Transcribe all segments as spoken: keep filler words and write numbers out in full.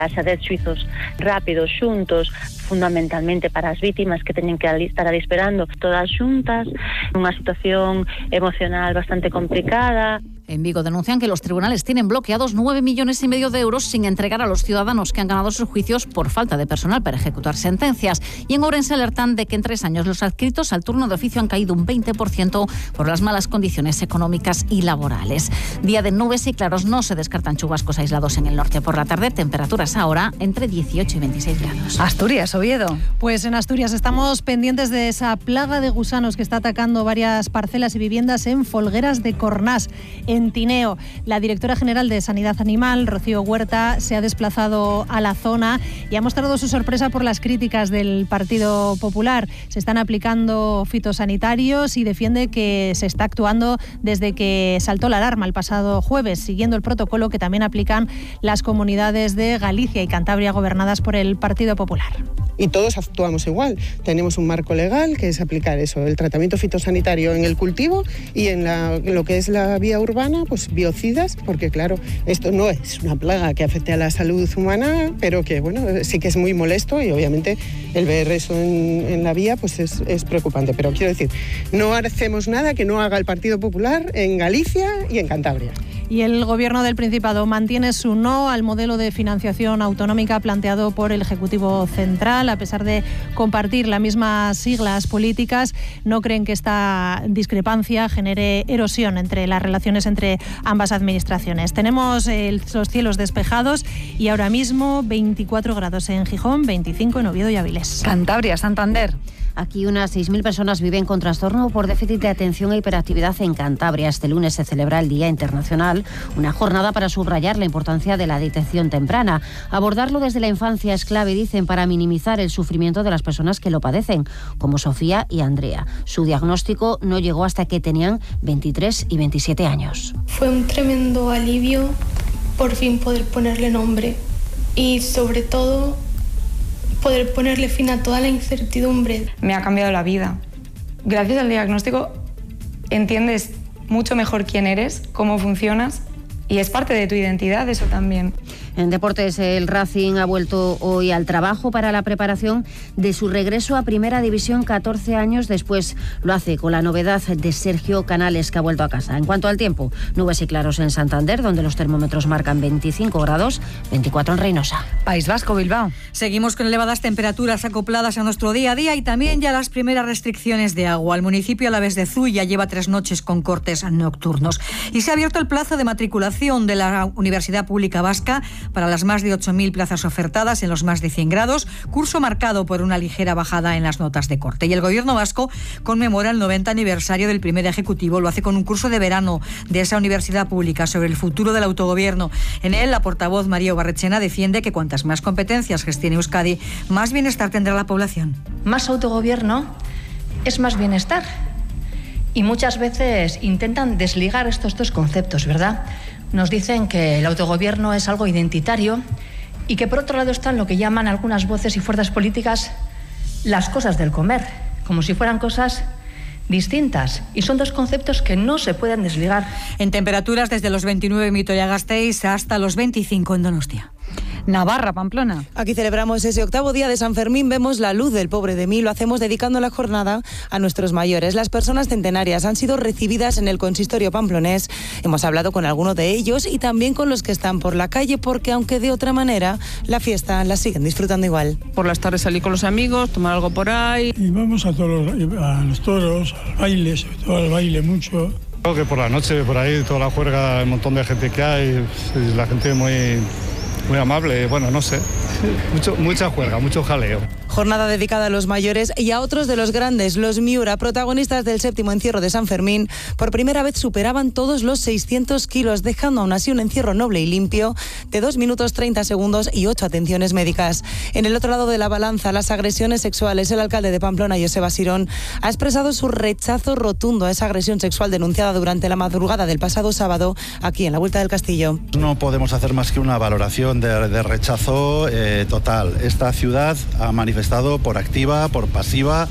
Hacer xuizos rápidos, xuntos, fundamentalmente para as vítimas que teñen que estar ali esperando todas xuntas, unha situación emocional bastante complicada. En Vigo denuncian que los tribunales tienen bloqueados nueve millones y medio de euros sin entregar a los ciudadanos que han ganado sus juicios por falta de personal para ejecutar sentencias. Y en Ourense alertan de que en tres años los adscritos al turno de oficio han caído un veinte por ciento por las malas condiciones económicas y laborales. Día de nubes y claros, no se descartan chubascos aislados en el norte. Por la tarde, temperaturas ahora entre dieciocho y veintiséis grados. Asturias, Oviedo. Pues en Asturias estamos pendientes de esa plaga de gusanos que está atacando varias parcelas y viviendas en Folgueras de Cornás, en Tineo. La directora general de Sanidad Animal, Rocío Huerta, se ha desplazado a la zona y ha mostrado su sorpresa por las críticas del Partido Popular. Se están aplicando fitosanitarios y defiende que se está actuando desde que saltó la alarma el pasado jueves, siguiendo el protocolo que también aplican las comunidades de Galicia y Cantabria gobernadas por el Partido Popular. Y todos actuamos igual. Tenemos un marco legal que es aplicar eso, el tratamiento fitosanitario en el cultivo y en, la, en lo que es la vía urbana, pues biocidas, porque claro, esto no es una plaga que afecte a la salud humana, pero que bueno, sí que es muy molesto y obviamente el ver eso en, en la vía pues es, es preocupante. Pero quiero decir, no hacemos nada que no haga el Partido Popular en Galicia y en Cantabria. Y el Gobierno del Principado mantiene su no al modelo de financiación autonómica planteado por el Ejecutivo Central. A pesar de compartir las mismas siglas políticas, no creen que esta discrepancia genere erosión entre las relaciones entre ambas administraciones. Tenemos el, los cielos despejados y ahora mismo veinticuatro grados en Gijón, veinticinco en Oviedo y Avilés. Cantabria, Santander. Aquí unas seis mil personas viven con trastorno por déficit de atención e hiperactividad en Cantabria. Este lunes se celebra el Día Internacional, una jornada para subrayar la importancia de la detección temprana. Abordarlo desde la infancia es clave, dicen, para minimizar el sufrimiento de las personas que lo padecen, como Sofía y Andrea. Su diagnóstico no llegó hasta que tenían veintitrés y veintisiete años. Fue un tremendo alivio por fin poder ponerle nombre y sobre todo poder ponerle fin a toda la incertidumbre. Me ha cambiado la vida. Gracias al diagnóstico entiendes mucho mejor quién eres, cómo funcionas y es parte de tu identidad eso también. En deportes, el Racing ha vuelto hoy al trabajo para la preparación de su regreso a Primera División catorce años después. Lo hace con la novedad de Sergio Canales, que ha vuelto a casa. En cuanto al tiempo, nubes y claros en Santander, donde los termómetros marcan veinticinco grados, veinticuatro en Reynosa. País Vasco, Bilbao. Seguimos con elevadas temperaturas acopladas a nuestro día a día y también ya las primeras restricciones de agua. El municipio alavés de Zuya lleva tres noches con cortes nocturnos y se ha abierto el plazo de matriculación de la Universidad Pública Vasca para las más de ocho mil plazas ofertadas en los más de cien grados, curso marcado por una ligera bajada en las notas de corte. Y el Gobierno vasco conmemora el noventa aniversario del primer ejecutivo. Lo hace con un curso de verano de esa universidad pública sobre el futuro del autogobierno. En él, la portavoz María Ubarrechena defiende que cuantas más competencias gestione Euskadi, más bienestar tendrá la población. Más autogobierno es más bienestar. Y muchas veces intentan desligar estos dos conceptos, ¿verdad? Nos dicen que el autogobierno es algo identitario y que por otro lado están lo que llaman algunas voces y fuerzas políticas las cosas del comer, como si fueran cosas distintas. Y son dos conceptos que no se pueden desligar. En temperaturas desde los veintinueve en Vitoria-Gasteiz hasta los veinticinco en Donostia. Navarra, Pamplona. Aquí celebramos ese octavo día de San Fermín, vemos la luz del pobre de mí, lo hacemos dedicando la jornada a nuestros mayores. Las personas centenarias han sido recibidas en el consistorio pamplonés. Hemos hablado con algunos de ellos y también con los que están por la calle, porque aunque de otra manera, la fiesta la siguen disfrutando igual. Por las tardes salí con los amigos, tomar algo por ahí. Y vamos a todos los, a los toros, al baile, sobre todo al baile mucho. Creo que por la noche, por ahí, toda la juerga, el montón de gente que hay, la gente muy... muy amable, bueno, no sé, mucho, mucha juerga, mucho jaleo. Jornada dedicada a los mayores y a otros de los grandes, los Miura, protagonistas del séptimo encierro de San Fermín. Por primera vez superaban todos los seiscientos kilos, dejando aún así un encierro noble y limpio de dos minutos treinta segundos y ocho atenciones médicas. En el otro lado de la balanza, las agresiones sexuales. El alcalde de Pamplona, Joseba Sirón, ha expresado su rechazo rotundo a esa agresión sexual denunciada durante la madrugada del pasado sábado aquí en la Vuelta del Castillo. No podemos hacer más que una valoración de, de rechazo eh, total. Esta ciudad ha manifestado por activa, por pasiva,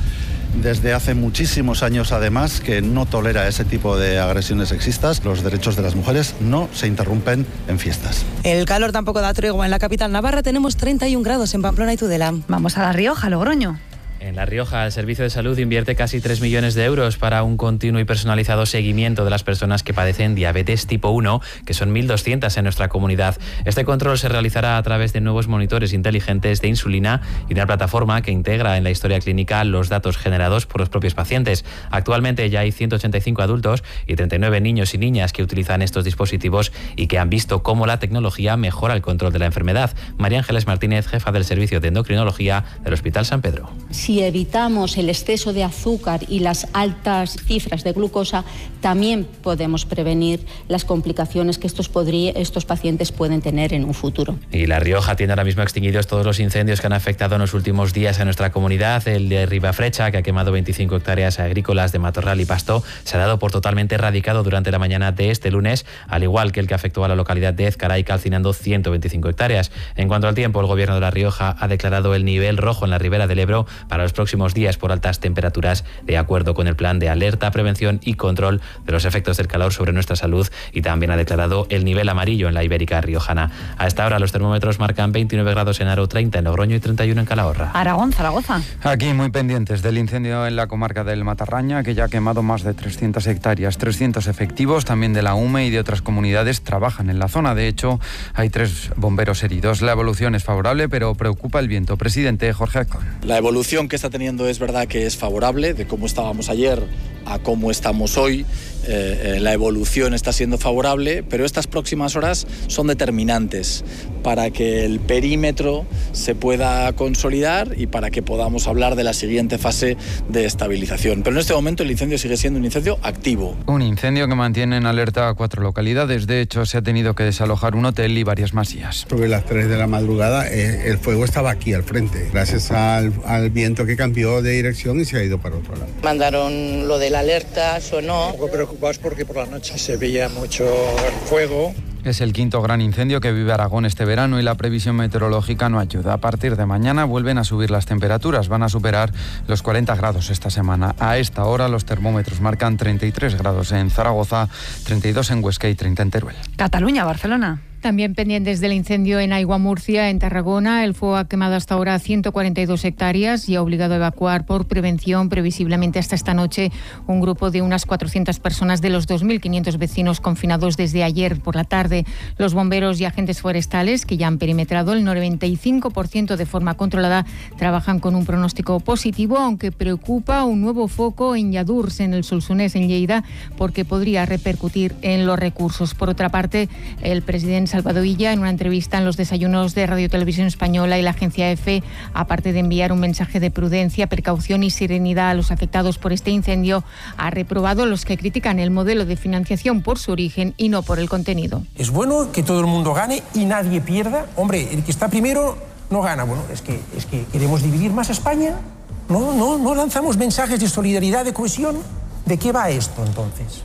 desde hace muchísimos años además que no tolera ese tipo de agresiones sexistas. Los derechos de las mujeres no se interrumpen en fiestas. El calor tampoco da tregua. En la capital navarra tenemos treinta y un grados en Pamplona y Tudela. Vamos a La Rioja, Logroño. En La Rioja, el Servicio de Salud invierte casi tres millones de euros para un continuo y personalizado seguimiento de las personas que padecen diabetes tipo uno, que son mil doscientas en nuestra comunidad. Este control se realizará a través de nuevos monitores inteligentes de insulina y una plataforma que integra en la historia clínica los datos generados por los propios pacientes. Actualmente ya hay ciento ochenta y cinco adultos y treinta y nueve niños y niñas que utilizan estos dispositivos y que han visto cómo la tecnología mejora el control de la enfermedad. María Ángeles Martínez, jefa del Servicio de Endocrinología del Hospital San Pedro. Si evitamos el exceso de azúcar y las altas cifras de glucosa, también podemos prevenir las complicaciones que estos, podría, estos pacientes pueden tener en un futuro. Y La Rioja tiene ahora mismo extinguidos todos los incendios que han afectado en los últimos días a nuestra comunidad. El de Ribafrecha, que ha quemado veinticinco hectáreas agrícolas de matorral y pasto, se ha dado por totalmente erradicado durante la mañana de este lunes, al igual que el que afectó a la localidad de Ezcaray, calcinando ciento veinticinco hectáreas. En cuanto al tiempo, el Gobierno de La Rioja ha declarado el nivel rojo en la ribera del Ebro para los próximos días por altas temperaturas, de acuerdo con el plan de alerta, prevención y control de los efectos del calor sobre nuestra salud, y también ha declarado el nivel amarillo en la Ibérica riojana. A esta hora los termómetros marcan veintinueve grados en Haro, treinta en Logroño y treinta y uno en Calahorra. Aragón, Zaragoza. Aquí muy pendientes del incendio en la comarca del Matarraña, que ya ha quemado más de trescientas hectáreas. trescientos efectivos también de la U M E y de otras comunidades trabajan en la zona. De hecho, hay tres bomberos heridos. La evolución es favorable, pero preocupa el viento. Presidente Jorge Azcón. La evolución que está teniendo es verdad que es favorable, de cómo estábamos ayer a cómo estamos hoy. Eh, eh, la evolución está siendo favorable, pero estas próximas horas son determinantes para que el perímetro se pueda consolidar y para que podamos hablar de la siguiente fase de estabilización. Pero en este momento el incendio sigue siendo un incendio activo. Un incendio que mantiene en alerta a cuatro localidades. De hecho, se ha tenido que desalojar un hotel y varias masías. Sobre las tres de la madrugada eh, el fuego estaba aquí al frente, gracias al, al viento que cambió de dirección y se ha ido para otro lado. Mandaron lo de la alerta, sonó. Un poco preocupados porque por la noche se veía mucho fuego. Es el quinto gran incendio que vive Aragón este verano y la previsión meteorológica no ayuda. A partir de mañana vuelven a subir las temperaturas, van a superar los cuarenta grados esta semana. A esta hora los termómetros marcan treinta y tres grados en Zaragoza, treinta y dos en Huesca y treinta en Teruel. Cataluña, Barcelona. También pendientes del incendio en Aigua Murcia, en Tarragona. El fuego ha quemado hasta ahora ciento cuarenta y dos hectáreas y ha obligado a evacuar por prevención, previsiblemente hasta esta noche, un grupo de unas cuatrocientas personas de los dos mil quinientos vecinos confinados desde ayer por la tarde. Los bomberos y agentes forestales, que ya han perimetrado el noventa y cinco por ciento de forma controlada, trabajan con un pronóstico positivo, aunque preocupa un nuevo foco en Lladurs, en el Solsonès, en Lleida, porque podría repercutir en los recursos. Por otra parte, el presidente Salvador Illa, en una entrevista en los desayunos de Radio Televisión Española y la agencia EFE, aparte de enviar un mensaje de prudencia, precaución y serenidad a los afectados por este incendio, ha reprobado a los que critican el modelo de financiación por su origen y no por el contenido. Es bueno que todo el mundo gane y nadie pierda. Hombre, el que está primero no gana. Bueno, es que, es que queremos dividir más a España. No, no, no lanzamos mensajes de solidaridad, de cohesión. ¿De qué va esto entonces?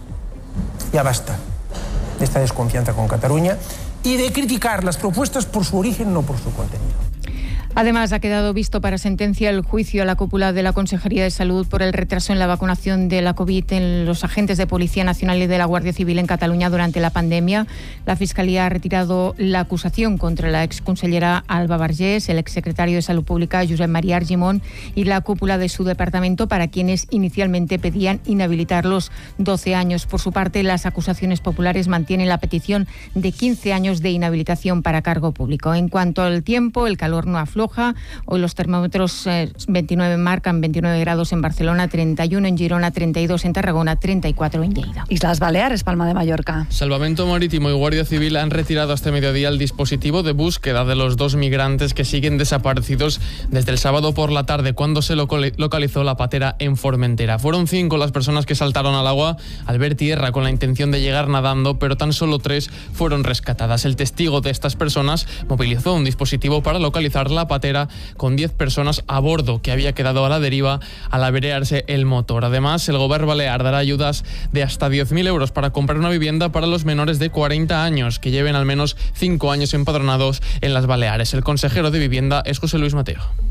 Ya basta de esta desconfianza con Cataluña y de criticar las propuestas por su origen, no por su contenido. Además, ha quedado visto para sentencia el juicio a la cúpula de la Consejería de Salud por el retraso en la vacunación de la COVID en los agentes de Policía Nacional y de la Guardia Civil en Cataluña durante la pandemia. La Fiscalía ha retirado la acusación contra la exconsellera Alba Vergés, el exsecretario de Salud Pública Josep María Argimon y la cúpula de su departamento, para quienes inicialmente pedían inhabilitarlos doce años. Por su parte, las acusaciones populares mantienen la petición de quince años de inhabilitación para cargo público. En cuanto al tiempo, el calor no afloja. Hoy los termómetros eh, veintinueve marcan veintinueve grados en Barcelona, treinta y uno en Girona, treinta y dos en Tarragona, treinta y cuatro en Lleida. Islas Baleares, Palma de Mallorca. Salvamento Marítimo y Guardia Civil han retirado este mediodía el dispositivo de búsqueda de los dos migrantes que siguen desaparecidos desde el sábado por la tarde, cuando se localizó la patera en Formentera. Fueron cinco las personas que saltaron al agua al ver tierra con la intención de llegar nadando, pero tan solo tres fueron rescatadas. El testigo de estas personas movilizó un dispositivo para localizar la patera con diez personas a bordo, que había quedado a la deriva al averiarse el motor. Además, el Gobierno Balear dará ayudas de hasta diez mil euros para comprar una vivienda para los menores de cuarenta años que lleven al menos cinco años empadronados en las Baleares. El consejero de Vivienda es José Luis Mateo.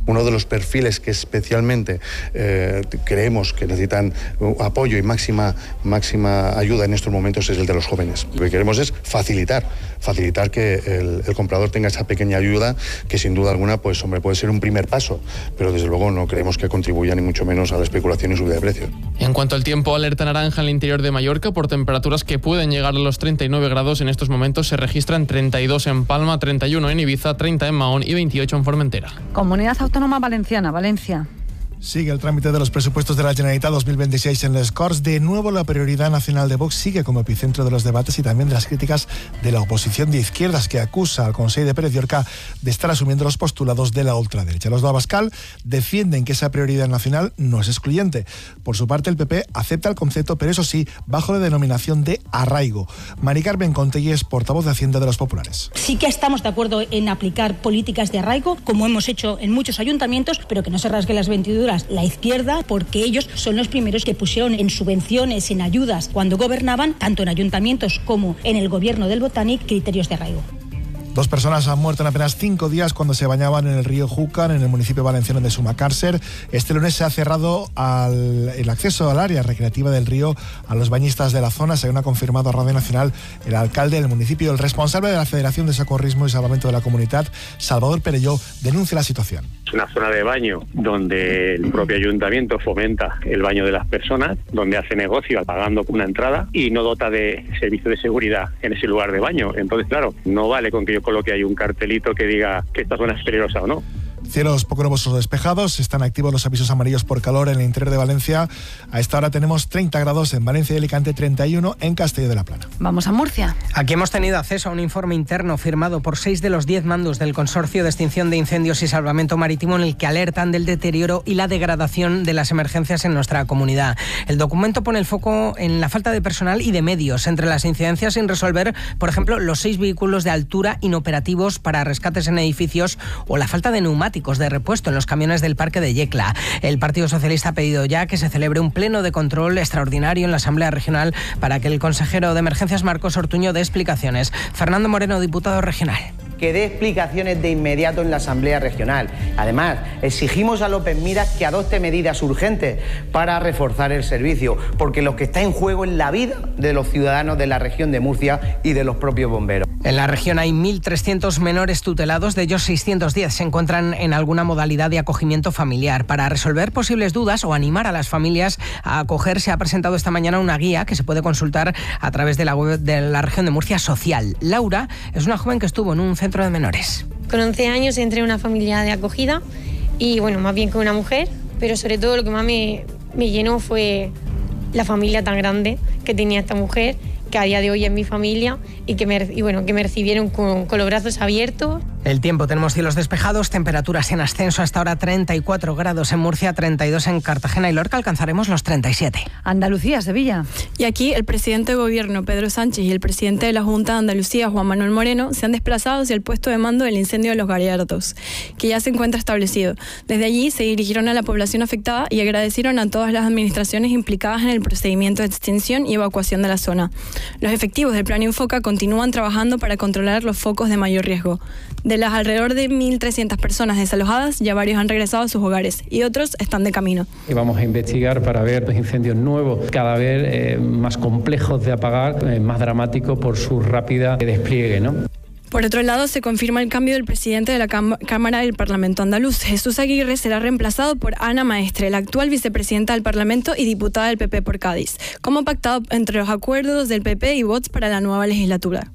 Uno de los perfiles que especialmente eh, creemos que necesitan apoyo y máxima, máxima ayuda en estos momentos es el de los jóvenes. Lo que queremos es facilitar, facilitar que el, el comprador tenga esa pequeña ayuda que sin duda alguna pues, hombre, puede ser un primer paso, pero desde luego no creemos que contribuya ni mucho menos a la especulación y subida de precios. En cuanto al tiempo, alerta naranja en el interior de Mallorca por temperaturas que pueden llegar a los treinta y nueve grados. En estos momentos se registran treinta y dos en Palma, treinta y uno en Ibiza, treinta en Mahón y veintiocho en Formentera. Comunidad Autónoma Valenciana, Valencia. Sigue el trámite de los presupuestos de la Generalitat dos mil veintiséis en les Corts. De nuevo, la prioridad nacional de Vox sigue como epicentro de los debates y también de las críticas de la oposición de izquierdas, que acusa al Consell de Pérez Llorca de estar asumiendo los postulados de la ultraderecha. Los de Abascal defienden que esa prioridad nacional no es excluyente. Por su parte, el P P acepta el concepto, pero eso sí, bajo la denominación de arraigo. Mari Carmen Contegui es portavoz de Hacienda de los Populares. Sí que estamos de acuerdo en aplicar políticas de arraigo, como hemos hecho en muchos ayuntamientos, pero que no se rasguen las vestiduras la izquierda, porque ellos son los primeros que pusieron en subvenciones, en ayudas, cuando gobernaban, tanto en ayuntamientos como en el gobierno del Botànic, criterios de arraigo. Dos personas han muerto en apenas cinco días cuando se bañaban en el río Júcar, en el municipio valenciano de Sumacàrcer. Este lunes se ha cerrado al, el acceso al área recreativa del río a los bañistas de la zona, según ha confirmado a Radio Nacional el alcalde del municipio. El responsable de la Federación de Socorrismo y Salvamento de la Comunidad, Salvador Perelló, denuncia la situación. Es una zona de baño donde el propio ayuntamiento fomenta el baño de las personas, donde hace negocio pagando una entrada y no dota de servicio de seguridad en ese lugar de baño. Entonces, claro, no vale con que yo coloque ahí un cartelito que diga que esta zona es peligrosa o no. Cielos poco nubosos o despejados, están activos los avisos amarillos por calor en el interior de Valencia. A esta hora tenemos treinta grados en Valencia y Alicante, treinta y uno en Castelló de la Plana. Vamos a Murcia. Aquí hemos tenido acceso a un informe interno firmado por seis de los diez mandos del Consorcio de Extinción de Incendios y Salvamento Marítimo, en el que alertan del deterioro y la degradación de las emergencias en nuestra comunidad. El documento pone el foco en la falta de personal y de medios. Entre las incidencias sin resolver, por ejemplo, los seis vehículos de altura inoperativos para rescates en edificios o la falta de neumáticos de repuesto en los camiones del Parque de Yecla. El Partido Socialista ha pedido ya que se celebre un pleno de control extraordinario en la Asamblea Regional para que el consejero de Emergencias, Marcos Ortuño, dé explicaciones. Fernando Moreno, diputado regional. Que dé explicaciones de inmediato en la Asamblea Regional. Además, exigimos a López Miras que adopte medidas urgentes para reforzar el servicio, porque lo que está en juego es la vida de los ciudadanos de la región de Murcia y de los propios bomberos. En la región hay mil trescientos menores tutelados, de ellos seiscientos diez se encuentran en alguna modalidad de acogimiento familiar. Para resolver posibles dudas o animar a las familias a acogerse, ha presentado esta mañana una guía que se puede consultar a través de la web de la región de Murcia Social. Laura es una joven que estuvo en un centro de menores. Con once años entré en una familia de acogida y, bueno, más bien con una mujer, pero sobre todo lo que más me, me llenó fue la familia tan grande que tenía esta mujer, que a día de hoy es mi familia, y que me, y bueno, que me recibieron con, con los brazos abiertos. El tiempo, tenemos cielos despejados, temperaturas en ascenso hasta ahora, treinta y cuatro grados en Murcia, treinta y dos en Cartagena y Lorca, alcanzaremos los treinta y siete. Andalucía, Sevilla. Y aquí el presidente de gobierno, Pedro Sánchez, y el presidente de la Junta de Andalucía, Juan Manuel Moreno, se han desplazado hacia el puesto de mando del incendio de Los Gallardos, que ya se encuentra establecido. Desde allí se dirigieron a la población afectada y agradecieron a todas las administraciones implicadas en el procedimiento de extinción y evacuación de la zona. Los efectivos del Plan Infoca continúan trabajando para controlar los focos de mayor riesgo. De las alrededor de mil trescientas personas desalojadas, ya varios han regresado a sus hogares y otros están de camino. Y vamos a investigar para ver los incendios nuevos, cada vez eh, más complejos de apagar, eh, más dramáticos por su rápida despliegue, ¿no? Por otro lado, se confirma el cambio del presidente de la Cámara del Parlamento andaluz. Jesús Aguirre será reemplazado por Ana Maestre, la actual vicepresidenta del Parlamento y diputada del P P por Cádiz, como pactado entre los acuerdos del P P y Vox para la nueva legislatura.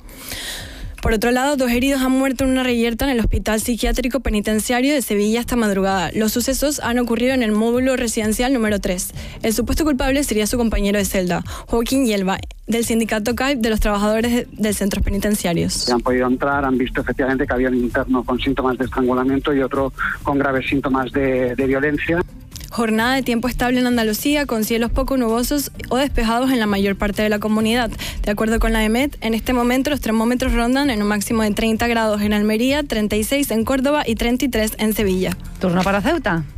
Por otro lado, dos heridos han muerto en una reyerta en el Hospital Psiquiátrico Penitenciario de Sevilla esta madrugada. Los sucesos han ocurrido en el módulo residencial número tres. El supuesto culpable sería su compañero de celda, Joaquín Yelva, del sindicato C A I P de los trabajadores de centros penitenciarios. Se han podido entrar, han visto efectivamente que había un interno con síntomas de estrangulamiento y otro con graves síntomas de, de violencia. Jornada de tiempo estable en Andalucía, con cielos poco nubosos o despejados en la mayor parte de la comunidad. De acuerdo con la E M E T, en este momento los termómetros rondan en un máximo de treinta grados en Almería, treinta y seis en Córdoba y treinta y tres en Sevilla. Turno para Ceuta.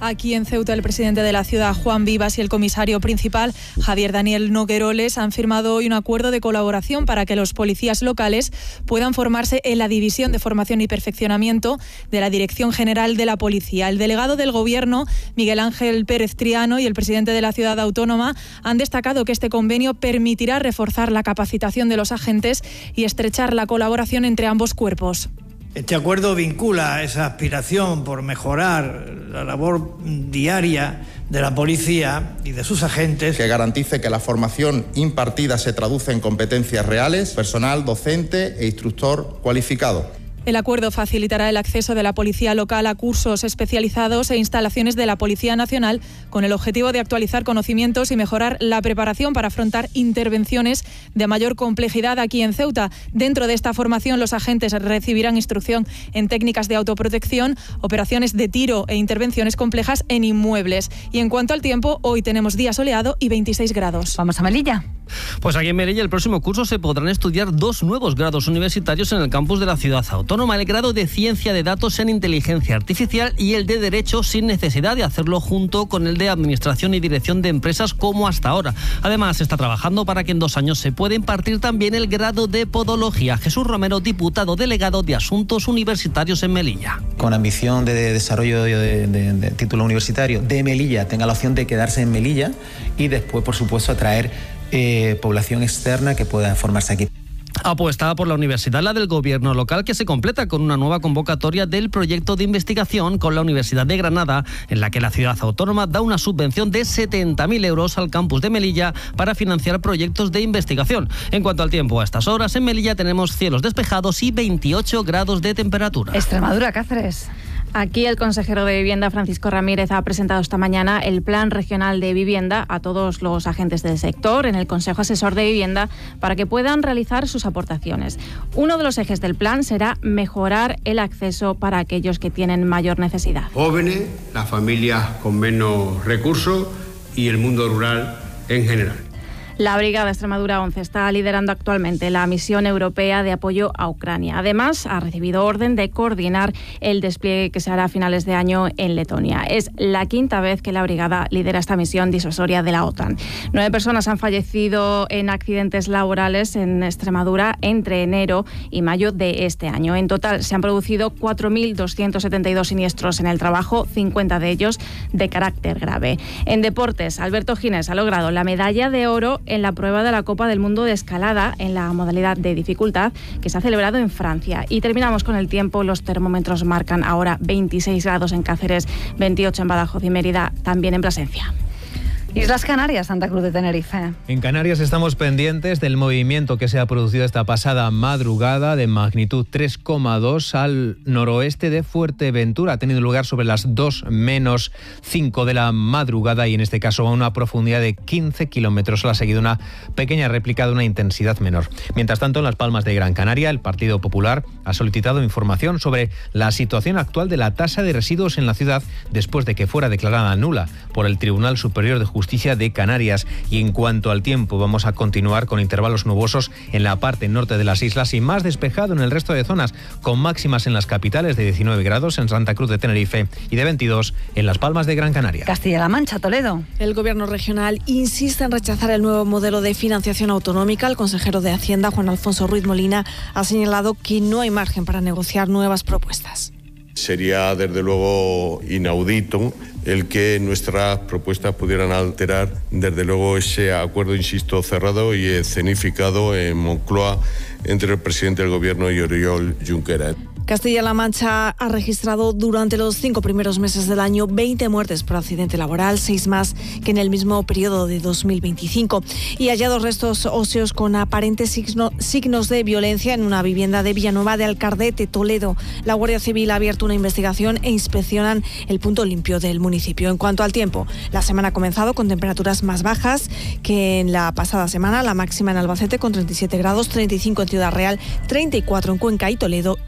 Aquí en Ceuta, el presidente de la ciudad, Juan Vivas, y el comisario principal, Javier Daniel Nogueroles, han firmado hoy un acuerdo de colaboración para que los policías locales puedan formarse en la División de Formación y Perfeccionamiento de la Dirección General de la Policía. El delegado del Gobierno, Miguel Ángel Pérez Triano, y el presidente de la ciudad autónoma han destacado que este convenio permitirá reforzar la capacitación de los agentes y estrechar la colaboración entre ambos cuerpos. Este acuerdo vincula esa aspiración por mejorar la labor diaria de la policía y de sus agentes. Que garantice que la formación impartida se traduce en competencias reales, personal docente e instructor cualificado. El acuerdo facilitará el acceso de la policía local a cursos especializados e instalaciones de la Policía Nacional con el objetivo de actualizar conocimientos y mejorar la preparación para afrontar intervenciones de mayor complejidad aquí en Ceuta. Dentro de esta formación, los agentes recibirán instrucción en técnicas de autoprotección, operaciones de tiro e intervenciones complejas en inmuebles. Y en cuanto al tiempo, hoy tenemos día soleado y veintiséis grados. Vamos a Melilla. Pues aquí en Melilla el próximo curso se podrán estudiar dos nuevos grados universitarios en el campus de la ciudad autónoma, el grado de Ciencia de Datos en Inteligencia Artificial y el de Derecho, sin necesidad de hacerlo junto con el de Administración y Dirección de Empresas como hasta ahora. Además, se está trabajando para que en dos años se pueda impartir también el grado de Podología. Jesús Romero, diputado delegado de Asuntos Universitarios en Melilla. Con ambición de desarrollo de, de, de título universitario de Melilla, tenga la opción de quedarse en Melilla y después, por supuesto, atraer Eh, población externa que pueda formarse aquí. Apuesta por la universidad, la del gobierno local, que se completa con una nueva convocatoria del proyecto de investigación con la Universidad de Granada, en la que la ciudad autónoma da una subvención de setenta mil euros al campus de Melilla para financiar proyectos de investigación. En cuanto al tiempo, a estas horas en Melilla tenemos cielos despejados y veintiocho grados de temperatura. Extremadura, Cáceres. Aquí el consejero de Vivienda, Francisco Ramírez, ha presentado esta mañana el Plan Regional de Vivienda a todos los agentes del sector en el Consejo Asesor de Vivienda para que puedan realizar sus aportaciones. Uno de los ejes del plan será mejorar el acceso para aquellos que tienen mayor necesidad. Jóvenes, las familias con menos recursos y el mundo rural en general. La Brigada Extremadura once está liderando actualmente la misión europea de apoyo a Ucrania. Además, ha recibido orden de coordinar el despliegue que se hará a finales de año en Letonia. Es la quinta vez que la Brigada lidera esta misión disuasoria de la OTAN. Nueve personas han fallecido en accidentes laborales en Extremadura entre enero y mayo de este año. En total, se han producido cuatro mil doscientos setenta y dos siniestros en el trabajo, cincuenta de ellos de carácter grave. En deportes, Alberto Gines ha logrado la medalla de oro en la prueba de la Copa del Mundo de escalada en la modalidad de dificultad que se ha celebrado en Francia. Y terminamos con el tiempo. Los termómetros marcan ahora veintiséis grados en Cáceres, veintiocho en Badajoz y Mérida, también en Plasencia. Islas Canarias, Santa Cruz de Tenerife. En Canarias estamos pendientes del movimiento que se ha producido esta pasada madrugada de magnitud tres coma dos al noroeste de Fuerteventura. Ha tenido lugar sobre las dos menos cinco de la madrugada y en este caso a una profundidad de quince kilómetros. Ha seguido una pequeña réplica de una intensidad menor. Mientras tanto, en Las Palmas de Gran Canaria, el Partido Popular ha solicitado información sobre la situación actual de la tasa de residuos en la ciudad después de que fuera declarada nula por el Tribunal Superior de Justicia Justicia de Canarias. Y en cuanto al tiempo, vamos a continuar con intervalos nubosos en la parte norte de las islas y más despejado en el resto de zonas, con máximas en las capitales de diecinueve grados en Santa Cruz de Tenerife y de veintidós en Las Palmas de Gran Canaria. Castilla-La Mancha, Toledo. El gobierno regional insiste en rechazar el nuevo modelo de financiación autonómica. El consejero de Hacienda, Juan Alfonso Ruiz Molina, ha señalado que no hay margen para negociar nuevas propuestas. Sería, desde luego, inaudito el que nuestras propuestas pudieran alterar, desde luego, ese acuerdo, insisto, cerrado y escenificado en Moncloa entre el presidente del Gobierno y Oriol Junqueras. Castilla-La Mancha ha registrado durante los cinco primeros meses del año veinte muertes por accidente laboral, seis más que en el mismo periodo de dos mil veinticinco. Y hallados restos óseos con aparentes signo, signos de violencia en una vivienda de Villanueva de Alcardete, Toledo. La Guardia Civil ha abierto una investigación e inspeccionan el punto limpio del municipio. En cuanto al tiempo, la semana ha comenzado con temperaturas más bajas que en la pasada semana. La máxima en Albacete con treinta y siete grados, treinta y cinco en Ciudad Real, treinta y cuatro en Cuenca y Toledo y treinta y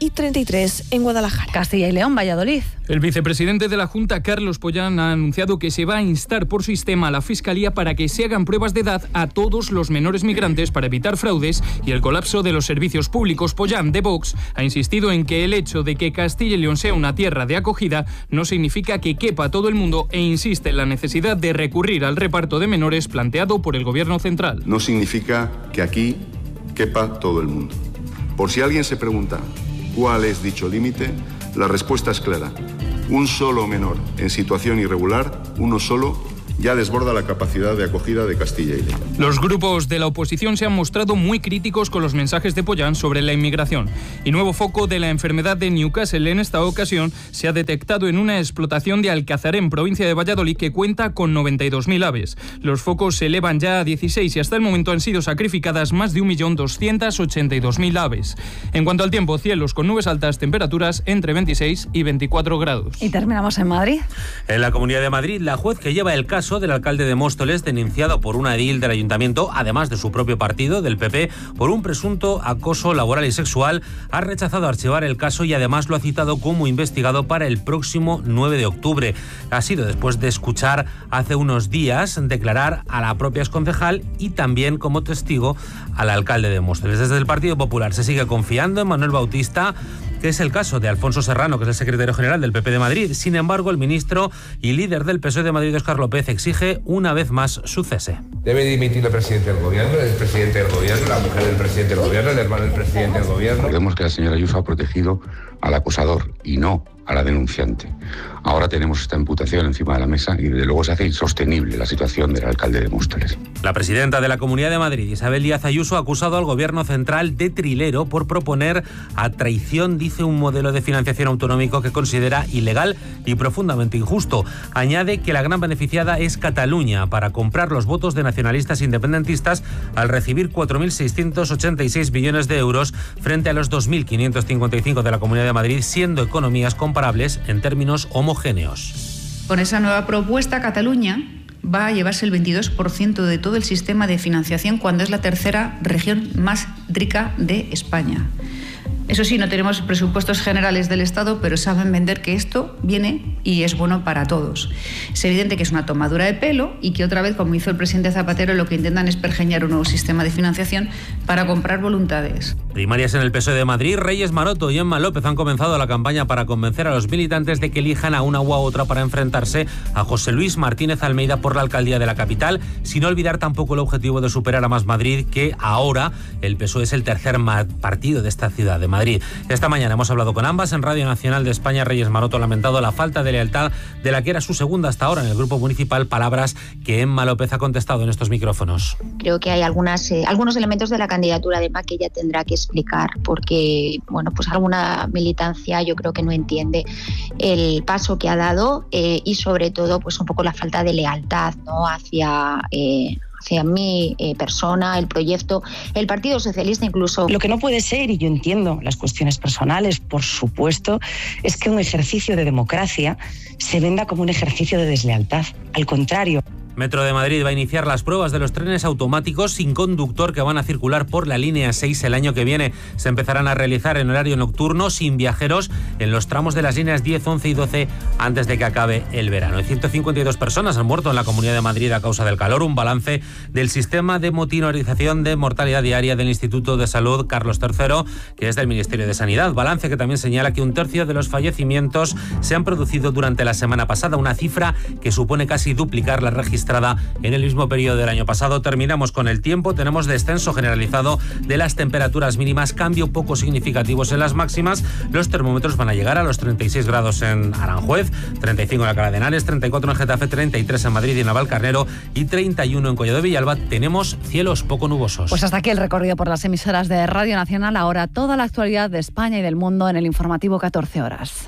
y tres en Guadalajara. Castilla y León, Valladolid. El vicepresidente de la Junta, Carlos Pollán, ha anunciado que se va a instar por sistema a la Fiscalía para que se hagan pruebas de edad a todos los menores migrantes para evitar fraudes y el colapso de los servicios públicos. Pollán, de Vox, ha insistido en que el hecho de que Castilla y León sea una tierra de acogida no significa que quepa todo el mundo e insiste en la necesidad de recurrir al reparto de menores planteado por el Gobierno central. No significa que aquí quepa todo el mundo. Por si alguien se pregunta cuál es dicho límite, la respuesta es clara. Un solo menor en situación irregular, uno solo, ya desborda la capacidad de acogida de Castilla y León. Los grupos de la oposición se han mostrado muy críticos con los mensajes de Pollán sobre la inmigración. Y nuevo foco de la enfermedad de Newcastle en esta ocasión se ha detectado en una explotación de Alcazarén, provincia de Valladolid, que cuenta con noventa y dos mil aves. Los focos se elevan ya a dieciséis y hasta el momento han sido sacrificadas más de un millón doscientos ochenta y dos mil aves. En cuanto al tiempo, cielos con nubes altas, temperaturas entre veintiséis y veinticuatro grados. Y terminamos en Madrid. En la Comunidad de Madrid, la juez que lleva el caso del alcalde de Móstoles, denunciado por una edil del ayuntamiento, además de su propio partido, del P P, por un presunto acoso laboral y sexual, ha rechazado archivar el caso y además lo ha citado como investigado para el próximo nueve de octubre. Ha sido después de escuchar hace unos días declarar a la propia exconcejal y también como testigo al alcalde de Móstoles. Desde el Partido Popular se sigue confiando en Manuel Bautista, que es el caso de Alfonso Serrano, que es el secretario general del P P de Madrid. Sin embargo, el ministro y líder del P S O E de Madrid, Óscar López, exige una vez más su cese. Debe dimitir el presidente del gobierno, el presidente del gobierno, la mujer del presidente del gobierno, el hermano del presidente del gobierno. Recordemos que la señora Ayuso ha protegido al acusador y no a la denunciante. Ahora tenemos esta imputación encima de la mesa y desde luego se hace insostenible la situación del alcalde de Móstoles. La presidenta de la Comunidad de Madrid, Isabel Díaz Ayuso, ha acusado al gobierno central de trilero por proponer a traición, dice, un modelo de financiación autonómico que considera ilegal y profundamente injusto. Añade que la gran beneficiada es Cataluña para comprar los votos de nacionalistas independentistas al recibir cuatro mil seiscientos ochenta y seis millones de euros frente a los dos mil quinientos cincuenta y cinco de la Comunidad de Madrid, siendo economías comparables en términos homogéneos. Con esa nueva propuesta, Cataluña va a llevarse el veintidós por ciento de todo el sistema de financiación cuando es la tercera región más rica de España. Eso sí, no tenemos presupuestos generales del Estado, pero saben vender que esto viene y es bueno para todos. Es evidente que es una tomadura de pelo y que otra vez, como hizo el presidente Zapatero, lo que intentan es pergeñar un nuevo sistema de financiación para comprar voluntades. Primarias en el P S O E de Madrid. Reyes Maroto y Emma López han comenzado la campaña para convencer a los militantes de que elijan a una u a otra para enfrentarse a José Luis Martínez Almeida por la alcaldía de la capital, sin olvidar tampoco el objetivo de superar a Más Madrid, que ahora el P S O E es el tercer partido de esta ciudad de Madrid. Madrid. Esta mañana hemos hablado con ambas en Radio Nacional de España. Reyes Maroto ha lamentado la falta de lealtad de la que era su segunda hasta ahora en el grupo municipal, palabras que Emma López ha contestado en estos micrófonos. Creo que hay algunas, eh, algunos elementos de la candidatura de Emma que ella tendrá que explicar, porque bueno, pues alguna militancia yo creo que no entiende el paso que ha dado eh, y sobre todo pues un poco la falta de lealtad, ¿no?, hacia eh, hacia mi eh, persona, el proyecto, el Partido Socialista incluso. Lo que no puede ser, y yo entiendo las cuestiones personales, por supuesto, es que un ejercicio de democracia se venda como un ejercicio de deslealtad. Al contrario. Metro de Madrid va a iniciar las pruebas de los trenes automáticos sin conductor que van a circular por la línea seis el año que viene. Se empezarán a realizar en horario nocturno sin viajeros en los tramos de las líneas diez, once y doce antes de que acabe el verano. ciento cincuenta y dos personas han muerto en la Comunidad de Madrid a causa del calor. Un balance del sistema de monitorización de mortalidad diaria del Instituto de Salud Carlos tercero, que es del Ministerio de Sanidad. Balance que también señala que un tercio de los fallecimientos se han producido durante la semana pasada, una cifra que supone casi duplicar la registrada en el mismo periodo del año pasado. Terminamos con el tiempo. Tenemos descenso generalizado de las temperaturas mínimas, cambio poco significativos en las máximas. Los termómetros van a llegar a los treinta y seis grados en Aranjuez, treinta y cinco en Alcalá de Henares, treinta y cuatro en Getafe, treinta y tres en Madrid y en Navalcarnero y treinta y uno en Collado de Villalba. Tenemos cielos poco nubosos. Pues hasta aquí el recorrido por las emisoras de Radio Nacional. Ahora toda la actualidad de España y del mundo en el informativo catorce horas.